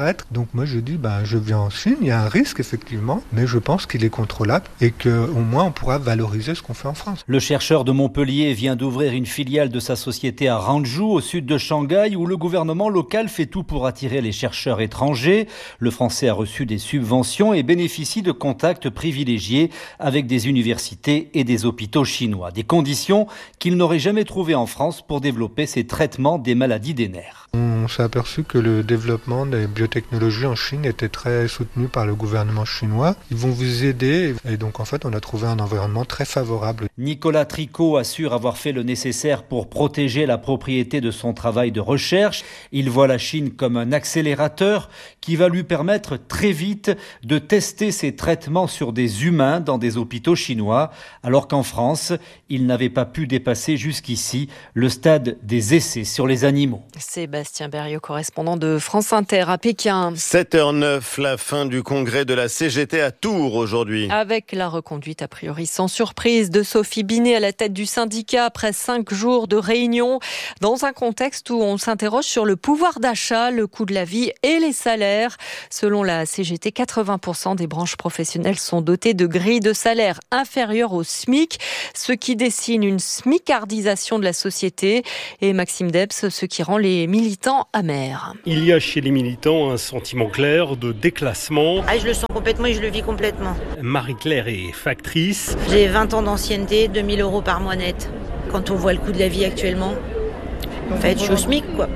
disparaître. Donc moi je dis, ben, je viens en Chine, il y a un risque effectivement, mais je pense qu'il est contrôlable et qu'au moins on pourra valoriser ce qu'on fait en France. Le chercheur de Montpellier vient d'ouvrir une filiale de sa société à Hangzhou, au sud de Shanghai, où le gouvernement local fait tout pour attirer les chercheurs étrangers. Le Français a reçu des subventions et bénéficie de contacts privilégiés avec des universités et des hôpitaux chinois. Des conditions qu'il n'aurait jamais trouvées en France pour développer ces traitements des maladies des nerfs. On s'est aperçu que le développement des biotechnologies en Chine était très soutenu par le gouvernement chinois. Ils vont vous aider et donc en fait on a trouvé un environnement très favorable. Nicolas Tricot assure avoir fait le nécessaire pour protéger la propriété de son travail de recherche. Il voit la Chine comme un accélérateur qui va lui permettre très vite de tester ses traitements sur des humains dans des hôpitaux chinois, alors qu'en France, il n'avait pas pu dépasser jusqu'ici le stade des essais sur les animaux. Sébastien Berriot, correspondant de France Inter à Pékin. sept heures neuf, la fin du congrès de la C G T à Tours aujourd'hui. Avec la reconduite a priori sans surprise de Sophie Binet à la tête du syndicat après cinq jours de réunion, dans un contexte où on s'interroge sur le pouvoir d'achat, le coût de la vie et les salaires. Selon la C G T, quatre-vingts pour cent des branches professionnelles sont dotées de grilles de salaire inférieures au SMIC, ce qui dessine une smicardisation de la société. Et Maxime Debs, ce qui rend les militants amers. Il y a chez les militants un sentiment clair de déclassement. Ah, je le sens complètement et je le vis complètement. Marie-Claire est factrice. J'ai vingt ans d'ancienneté, deux mille euros par mois net. Quand on voit le coût de la vie actuellement, en fait, je suis au SMIC, quoi.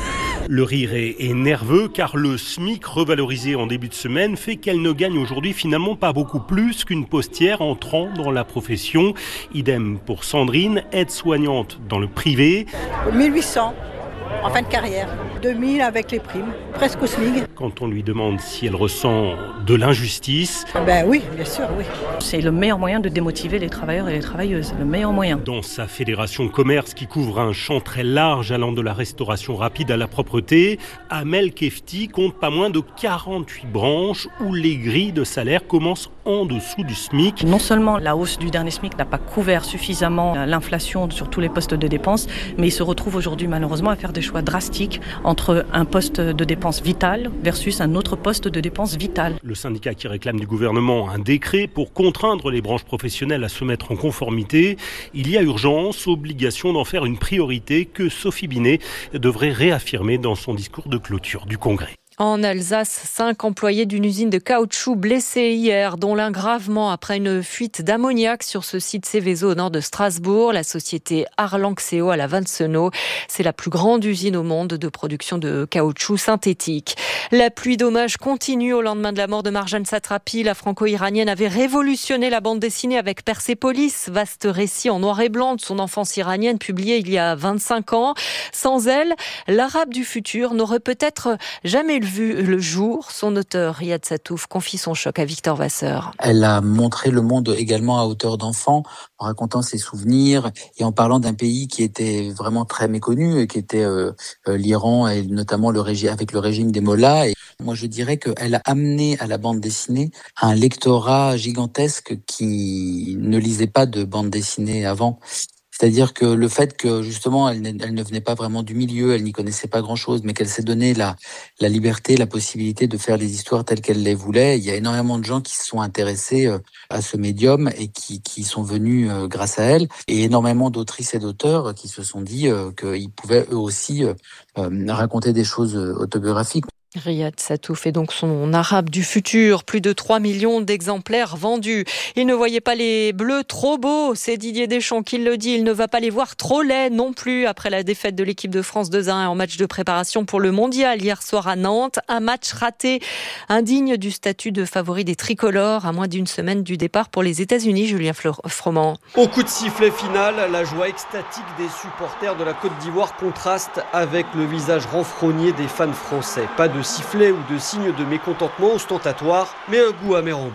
Le rire est, est nerveux car le SMIC revalorisé en début de semaine fait qu'elle ne gagne aujourd'hui finalement pas beaucoup plus qu'une postière entrant dans la profession. Idem pour Sandrine, aide-soignante dans le privé. mille huit cents en fin de carrière, deux mille avec les primes, presque au SMIC. Quand on lui demande si elle ressent de l'injustice... Ben oui, bien sûr, oui. C'est le meilleur moyen de démotiver les travailleurs et les travailleuses, le meilleur moyen. Dans sa fédération commerce qui couvre un champ très large allant de la restauration rapide à la propreté, Amel Kefti compte pas moins de quarante-huit branches où les grilles de salaire commencent en dessous du SMIC. Non seulement la hausse du dernier SMIC n'a pas couvert suffisamment l'inflation sur tous les postes de dépenses, mais il se retrouve aujourd'hui malheureusement à faire des choix drastiques entre un poste de dépenses vital versus un autre poste de dépenses vital. Le syndicat qui réclame du gouvernement un décret pour contraindre les branches professionnelles à se mettre en conformité. Il y a urgence, obligation d'en faire une priorité que Sophie Binet devrait réaffirmer dans son discours de clôture du Congrès. En Alsace, cinq employés d'une usine de caoutchouc blessés hier, dont l'un gravement après une fuite d'ammoniac sur ce site Céveso au nord de Strasbourg. La société Arlanxeo à la Vansenau, c'est la plus grande usine au monde de production de caoutchouc synthétique. La pluie d'hommages continue au lendemain de la mort de Marjane Satrapi. La franco-iranienne avait révolutionné la bande dessinée avec Persépolis, vaste récit en noir et blanc de son enfance iranienne publié il y a vingt-cinq ans. Sans elle, l'Arabe du futur n'aurait peut-être jamais vu le jour. Son auteur, Riyad Satouf, confie son choc à Victor Vasseur. Elle a montré le monde également à hauteur d'enfant, en racontant ses souvenirs et en parlant d'un pays qui était vraiment très méconnu, qui était euh, l'Iran et notamment le régime, avec le régime des mollahs. Et moi, je dirais qu'elle a amené à la bande dessinée un lectorat gigantesque qui ne lisait pas de bande dessinée avant. C'est-à-dire que le fait que justement elle, elle ne venait pas vraiment du milieu, elle n'y connaissait pas grand-chose, mais qu'elle s'est donné la, la liberté, la possibilité de faire les histoires telles qu'elle les voulait. Il y a énormément de gens qui se sont intéressés à ce médium et qui, qui sont venus grâce à elle, et énormément d'autrices et d'auteurs qui se sont dit qu'ils pouvaient eux aussi raconter des choses autobiographiques. Riyad Satouf est donc son arabe du futur. Plus de trois millions d'exemplaires vendus. Il ne voyait pas les bleus trop beaux. C'est Didier Deschamps qui le dit. Il ne va pas les voir trop laids non plus après la défaite de l'équipe de France deux à un en match de préparation pour le mondial hier soir à Nantes. Un match raté, indigne du statut de favori des tricolores à moins d'une semaine du départ pour les États-Unis. Julien Froment. Au coup de sifflet final, la joie extatique des supporters de la Côte d'Ivoire contraste avec le visage renfrogné des fans français. Pas de sifflet ou de signes de mécontentement ostentatoire, mais un goût amer en bouche.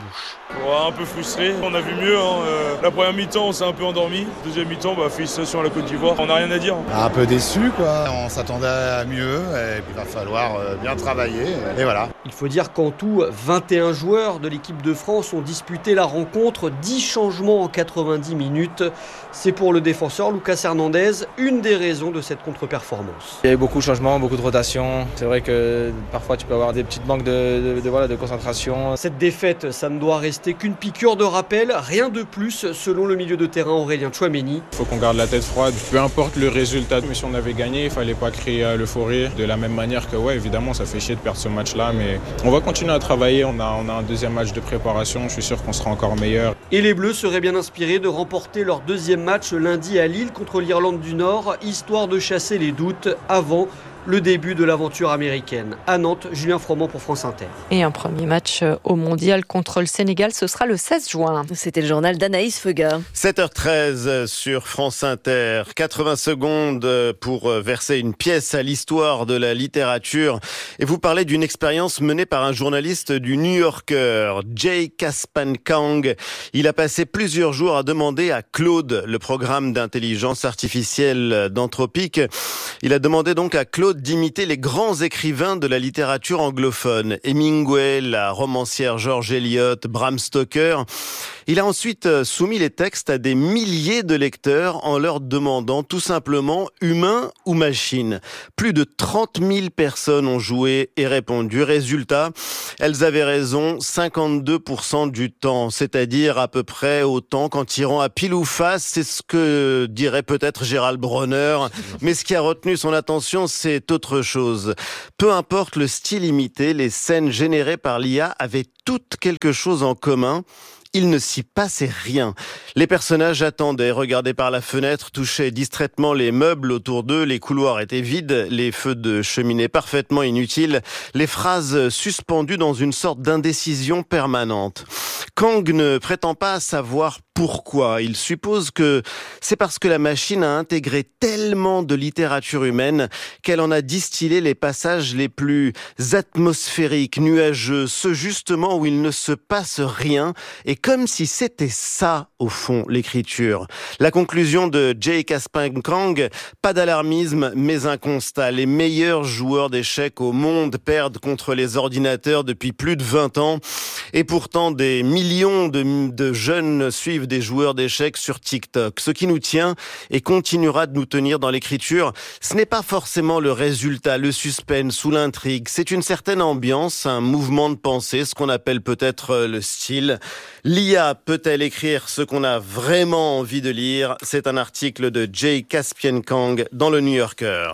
Ouais, un peu frustré, on a vu mieux. Hein. Euh, la première mi-temps, on s'est un peu endormi. Deuxième mi-temps, bah, félicitations à la Côte d'Ivoire. On n'a rien à dire. Un peu déçu, quoi. On s'attendait à mieux et puis il va falloir bien travailler. Et voilà. Il faut dire qu'en tout, vingt et un joueurs de l'équipe de France ont disputé la rencontre. dix changements en quatre-vingt-dix minutes. C'est pour le défenseur Lucas Hernandez une des raisons de cette contre-performance. Il y a eu beaucoup de changements, beaucoup de rotations. C'est vrai que parfois tu peux avoir des petites manques de, de, de, voilà, de concentration. Cette défaite, ça ne doit rester qu'une piqûre de rappel, rien de plus selon le milieu de terrain Aurélien Tchouaméni. Il faut qu'on garde la tête froide, peu importe le résultat, mais si on avait gagné, il ne fallait pas créer l'euphorie. De la même manière que, ouais, évidemment, ça fait chier de perdre ce match-là, mais on va continuer à travailler, on a, on a un deuxième match de préparation, je suis sûr qu'on sera encore meilleur. Et les Bleus seraient bien inspirés de remporter leur deuxième match lundi à Lille contre l'Irlande du Nord, histoire de chasser les doutes avant le début de l'aventure américaine. À Nantes, Julien Froment pour France Inter. Et un premier match au Mondial contre le Sénégal, ce sera le seize juin. C'était le journal d'Anaïs Feuga. sept heures treize sur France Inter. quatre-vingts secondes pour verser une pièce à l'histoire de la littérature. Et vous parlez d'une expérience menée par un journaliste du New Yorker, Jay Kaspankang. Il a passé plusieurs jours à demander à Claude, le programme d'intelligence artificielle d'Anthropic. Il a demandé donc à Claude d'imiter les grands écrivains de la littérature anglophone. Hemingway, la romancière George Eliot, Bram Stoker. Il a ensuite soumis les textes à des milliers de lecteurs en leur demandant tout simplement humain ou machine. Plus de trente mille personnes ont joué et répondu. Résultat, elles avaient raison cinquante-deux pour cent du temps, c'est-à-dire à peu près autant qu'en tirant à pile ou face. C'est ce que dirait peut-être Gérald Bronner. Mais ce qui a retenu son attention, c'est autre chose. Peu importe le style imité, les scènes générées par l'I A avaient toutes quelque chose en commun. Il ne s'y passait rien. Les personnages attendaient, regardaient par la fenêtre, touchaient distraitement les meubles autour d'eux, les couloirs étaient vides, les feux de cheminée parfaitement inutiles, les phrases suspendues dans une sorte d'indécision permanente. Kang ne prétend pas savoir pourquoi. Il suppose que c'est parce que la machine a intégré tellement de littérature humaine qu'elle en a distillé les passages les plus atmosphériques, nuageux, ceux justement où il ne se passe rien, et comme si c'était ça, au fond, l'écriture. La conclusion de Jay Kaspankang, pas d'alarmisme, mais un constat. Les meilleurs joueurs d'échecs au monde perdent contre les ordinateurs depuis plus de vingt ans, et pourtant des millions de, de jeunes suivent des joueurs d'échecs sur TikTok. Ce qui nous tient et continuera de nous tenir dans l'écriture, ce n'est pas forcément le résultat, le suspense ou l'intrigue. C'est une certaine ambiance, un mouvement de pensée, ce qu'on appelle peut-être le style. L'I A peut-elle écrire ce qu'on a vraiment envie de lire? C'est un article de Jay Kaspankang dans le New Yorker.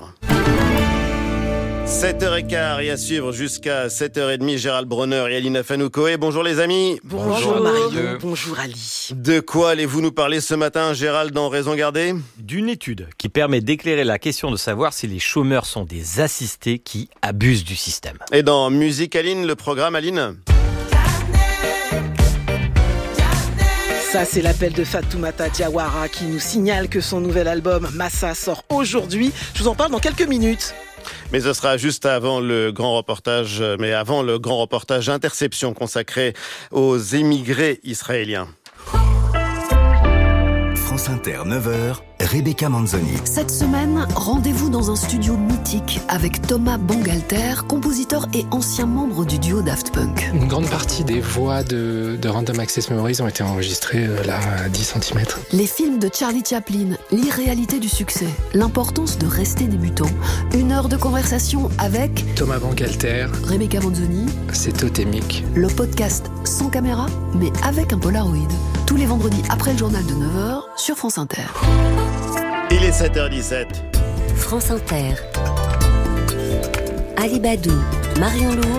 sept heures quinze et à suivre jusqu'à sept heures trente, Gérald Bronner et Alina Fanoukoé. Bonjour les amis. Bonjour, bonjour Mario. Bonjour Ali. De quoi allez-vous nous parler ce matin, Gérald, dans Raison Gardée? D'une étude qui permet d'éclairer la question de savoir si les chômeurs sont des assistés qui abusent du système. Et dans Musique Aline, le programme Aline? Ça, c'est l'appel de Fatoumata Diawara qui nous signale que son nouvel album Massa sort aujourd'hui. Je vous en parle dans quelques minutes. Mais ce sera juste avant le grand reportage, mais avant le grand reportage Interception consacré aux émigrés israéliens. France Inter, neuf heures, Rebecca Manzoni. Cette semaine, rendez-vous dans un studio mythique avec Thomas Bangalter, compositeur et ancien membre du duo Daft Punk. Une grande partie des voix de, de Random Access Memories ont été enregistrées euh, là à dix centimètres. Les films de Charlie Chaplin, l'irréalité du succès, l'importance de rester débutant. Une heure de conversation avec Thomas Bangalter, Rebecca Manzoni. C'est totémique. Le podcast sans caméra, mais avec un Polaroid. Tous les vendredis après le journal de neuf heures sur France Inter. Il est sept heures dix-sept. France Inter. Ali Badou, Marion Lourd.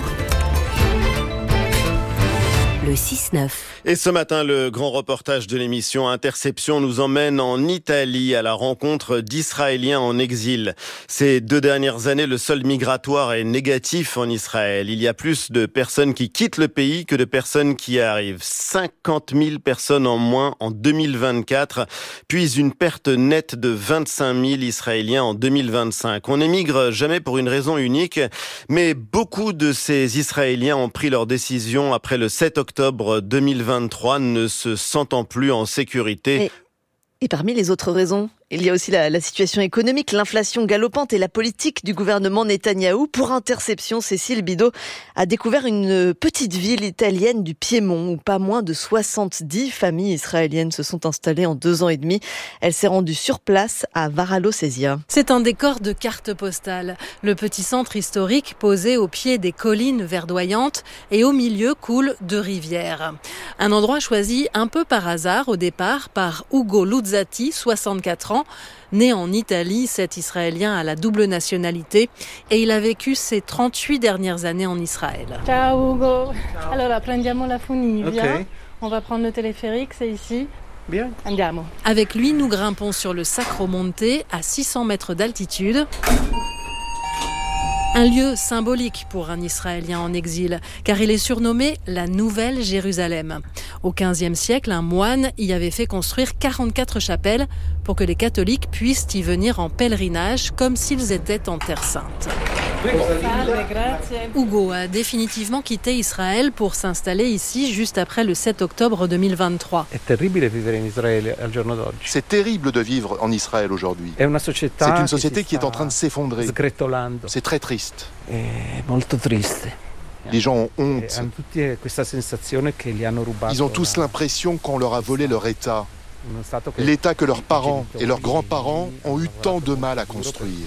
Le six neuf. Et ce matin, le grand reportage de l'émission Interception nous emmène en Italie à la rencontre d'Israéliens en exil. Ces deux dernières années, le solde migratoire est négatif en Israël. Il y a plus de personnes qui quittent le pays que de personnes qui arrivent. cinquante mille personnes en moins en deux mille vingt-quatre, puis une perte nette de vingt-cinq mille Israéliens en deux mille vingt-cinq. On n'émigre jamais pour une raison unique, mais beaucoup de ces Israéliens ont pris leur décision après le sept octobre octobre deux mille vingt-trois, ne se sentant plus en sécurité. Et, et parmi les autres raisons, il y a aussi la, la situation économique, l'inflation galopante et la politique du gouvernement Netanyahou. Pour Interception, Cécile Bidot a découvert une petite ville italienne du Piémont où pas moins de soixante-dix familles israéliennes se sont installées en deux ans et demi. Elle s'est rendue sur place à Varallo-Sesia. C'est un décor de carte postale. Le petit centre historique posé au pied des collines verdoyantes et au milieu coulent deux rivières. Un endroit choisi un peu par hasard au départ par Ugo Luzzati, soixante-quatre ans. Né en Italie, cet Israélien a la double nationalité et il a vécu ses trente-huit dernières années en Israël. Ciao Ugo. Ciao. Allora, prendiamo la funivia. Okay. On va prendre le téléphérique, c'est ici. Bien. Andiamo. Avec lui, nous grimpons sur le Sacro Monte à six cents mètres d'altitude. Un lieu symbolique pour un Israélien en exil, car il est surnommé la Nouvelle Jérusalem. Au quinzième siècle, un moine y avait fait construire quarante-quatre chapelles pour que les catholiques puissent y venir en pèlerinage comme s'ils étaient en Terre Sainte. Ugo a définitivement quitté Israël pour s'installer ici juste après le sept octobre deux mille vingt-trois. C'est terrible de vivre en Israël aujourd'hui. C'est une société qui est en train de s'effondrer. C'est très triste. Les gens ont honte. Ils ont tous l'impression qu'on leur a volé leur État. L'État que leurs parents et leurs grands-parents ont eu tant de mal à construire.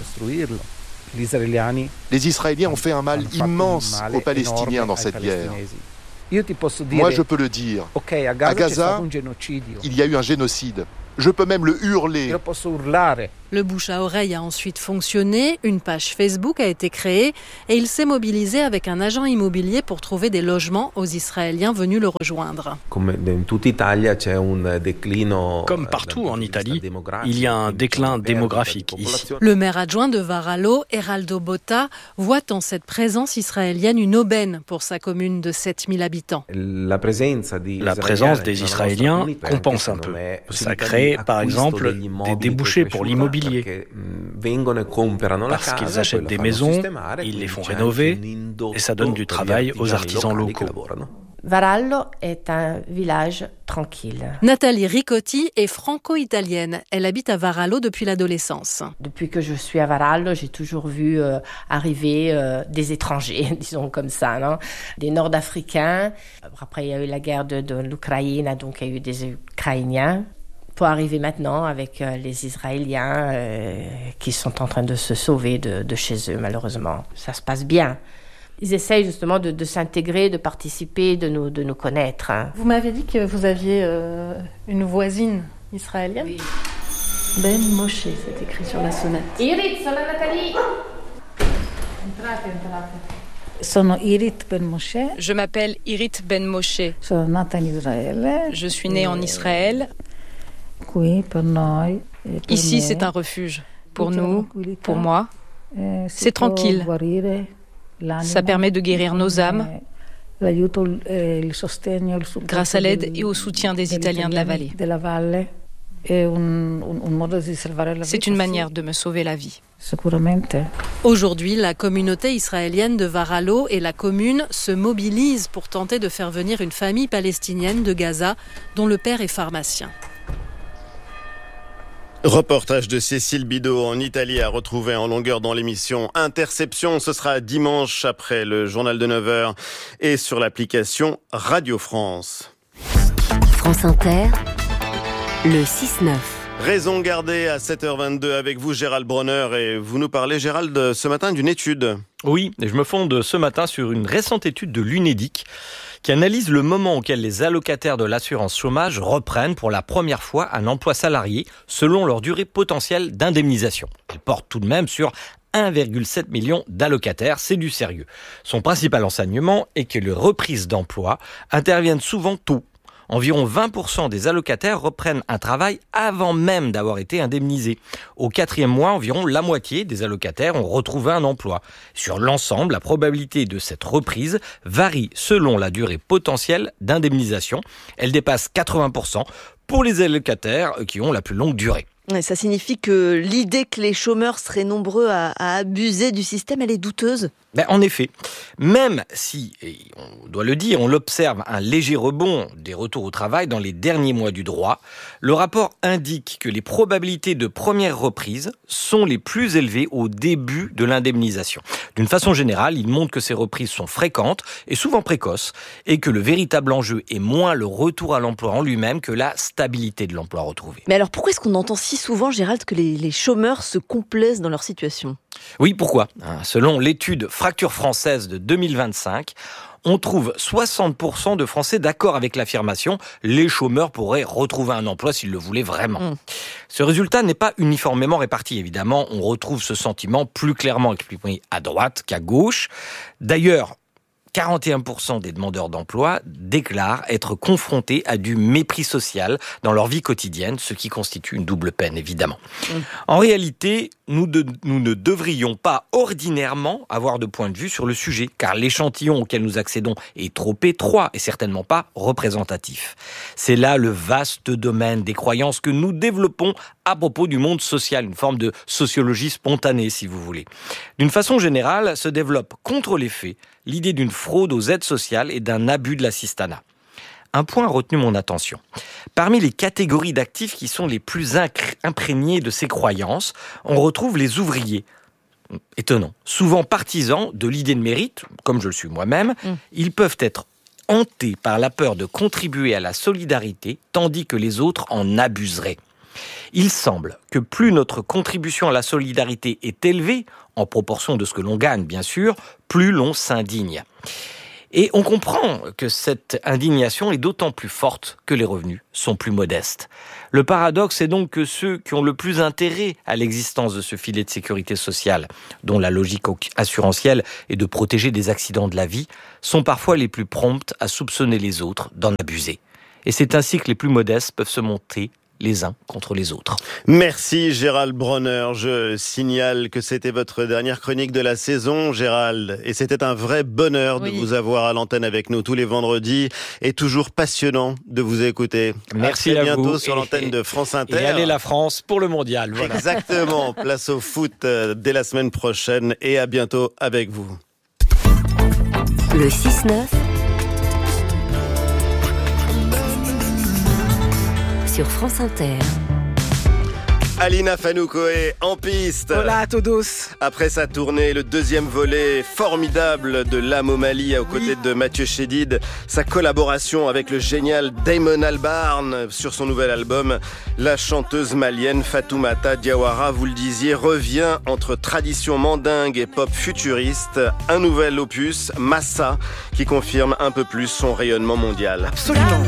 Les Israéliens ont fait un mal immense aux Palestiniens dans cette guerre. Moi, je peux le dire. À Gaza, il y a eu un génocide. Je peux même le hurler. Le bouche à oreille a ensuite fonctionné, une page Facebook a été créée et il s'est mobilisé avec un agent immobilier pour trouver des logements aux Israéliens venus le rejoindre. Comme partout en Italie, il y a un déclin démographique ici. Le maire adjoint de Varallo, Eraldo Botta, voit en cette présence israélienne une aubaine pour sa commune de sept mille habitants. La présence des Israéliens compense un peu. Ça crée, par exemple, des débouchés pour l'immobilier. Parce qu'ils achètent des maisons, ils les font rénover et ça donne du travail aux artisans locaux. Varallo est un village tranquille. Nathalie Ricotti est franco-italienne. Elle habite à Varallo depuis l'adolescence. Depuis que je suis à Varallo, j'ai toujours vu euh, arriver euh, des étrangers, disons comme ça, non ? Des Nord-Africains. Après, il y a eu la guerre de, de l'Ukraine, donc il y a eu des Ukrainiens. Pour arriver maintenant avec euh, les Israéliens euh, qui sont en train de se sauver de, de chez eux, malheureusement. Ça se passe bien. Ils essayent justement de, de s'intégrer, de participer, de nous, de nous connaître. Hein. Vous m'avez dit que vous aviez euh, une voisine israélienne. Oui. Ben Moshe, c'est écrit sur la sonnette. Irit, sono Nathalie. Entrate, entrate. Sono Irit Ben Moshe. Je m'appelle Irit Ben Moshe. Sono nata in Israele. Je suis née en Israël. Qui per noi, per Ici, me, c'est un refuge. Pour nous, pour moi, c'est tranquille. Ça permet de guérir nos âmes grâce à l'aide et au soutien des Italiens de la vallée. C'est une manière de me sauver la vie. Aujourd'hui, la communauté israélienne de Varallo et la commune se mobilisent pour tenter de faire venir une famille palestinienne de Gaza dont le père est pharmacien. Reportage de Cécile Bidot en Italie à retrouver en longueur dans l'émission Interception. Ce sera dimanche après le journal de neuf heures et sur l'application Radio France. France Inter, le six neuf. Raison gardée à sept heures vingt-deux avec vous Gérald Bronner et vous nous parlez Gérald ce matin d'une étude. Oui, et je me fonde ce matin sur une récente étude de l'Unédic qui analyse le moment auquel les allocataires de l'assurance chômage reprennent pour la première fois un emploi salarié selon leur durée potentielle d'indemnisation. Elle porte tout de même sur un virgule sept million d'allocataires, c'est du sérieux. Son principal enseignement est que les reprises d'emploi interviennent souvent tôt. Environ vingt pour cent des allocataires reprennent un travail avant même d'avoir été indemnisés. Au quatrième mois, environ la moitié des allocataires ont retrouvé un emploi. Sur l'ensemble, la probabilité de cette reprise varie selon la durée potentielle d'indemnisation. Elle dépasse quatre-vingts pour cent pour les allocataires qui ont la plus longue durée. Ouais, ça signifie que l'idée que les chômeurs seraient nombreux à, à abuser du système, elle est douteuse. Ben, en effet, même si, et on doit le dire, on observe un léger rebond des retours au travail dans les derniers mois du droit, le rapport indique que les probabilités de première reprise sont les plus élevées au début de l'indemnisation. D'une façon générale, il montre que ces reprises sont fréquentes et souvent précoces et que le véritable enjeu est moins le retour à l'emploi en lui-même que la stabilité de l'emploi retrouvé. Mais alors pourquoi est-ce qu'on entend si souvent, Gérald, que les, les chômeurs se complaisent dans leur situation ? Oui, pourquoi ? Selon l'étude Fracture française de deux mille vingt-cinq, on trouve soixante pour cent de Français d'accord avec l'affirmation « les chômeurs pourraient retrouver un emploi s'ils le voulaient vraiment mmh. ». Ce résultat n'est pas uniformément réparti, évidemment. On retrouve ce sentiment plus clairement exprimé à droite qu'à gauche. D'ailleurs, quarante et un pour cent des demandeurs d'emploi déclarent être confrontés à du mépris social dans leur vie quotidienne, ce qui constitue une double peine, évidemment. Mmh. En réalité, nous, de, nous ne devrions pas ordinairement avoir de point de vue sur le sujet, car l'échantillon auquel nous accédons est trop étroit et certainement pas représentatif. C'est là le vaste domaine des croyances que nous développons à propos du monde social, une forme de sociologie spontanée, si vous voulez. D'une façon générale, se développe contre les faits l'idée d'une fraude aux aides sociales et d'un abus de l'assistanat. Un point a retenu mon attention. Parmi les catégories d'actifs qui sont les plus imprégnées de ces croyances, on retrouve les ouvriers. Étonnant. Souvent partisans de l'idée de mérite, comme je le suis moi-même, mmh. ils peuvent être hantés par la peur de contribuer à la solidarité, tandis que les autres en abuseraient. Il semble que plus notre contribution à la solidarité est élevée, en proportion de ce que l'on gagne, bien sûr, plus l'on s'indigne. Et on comprend que cette indignation est d'autant plus forte que les revenus sont plus modestes. Le paradoxe est donc que ceux qui ont le plus intérêt à l'existence de ce filet de sécurité sociale, dont la logique assurantielle est de protéger des accidents de la vie, sont parfois les plus promptes à soupçonner les autres d'en abuser. Et c'est ainsi que les plus modestes peuvent se monter les uns contre les autres. Merci Gérald Bronner. Je signale que c'était votre dernière chronique de la saison, Gérald. Et c'était un vrai bonheur oui. de vous avoir à l'antenne avec nous tous les vendredis. Et toujours passionnant de vous écouter. Merci à, à bientôt vous. sur l'antenne et, de France Inter. Et allez la France pour le mondial. Voilà. Exactement. Place au foot dès la semaine prochaine. Et à bientôt avec vous. Le six neuf sur France Inter. Alina Fanoukoé en piste. Hola a todos. Après sa tournée, le deuxième volet formidable de L'Âme au Mali aux côtés oui. de Mathieu Chédid, sa collaboration avec le génial Damon Albarn sur son nouvel album, la chanteuse malienne Fatoumata Diawara, vous le disiez, revient entre tradition mandingue et pop futuriste. Un nouvel opus, Massa, qui confirme un peu plus son rayonnement mondial. Absolument.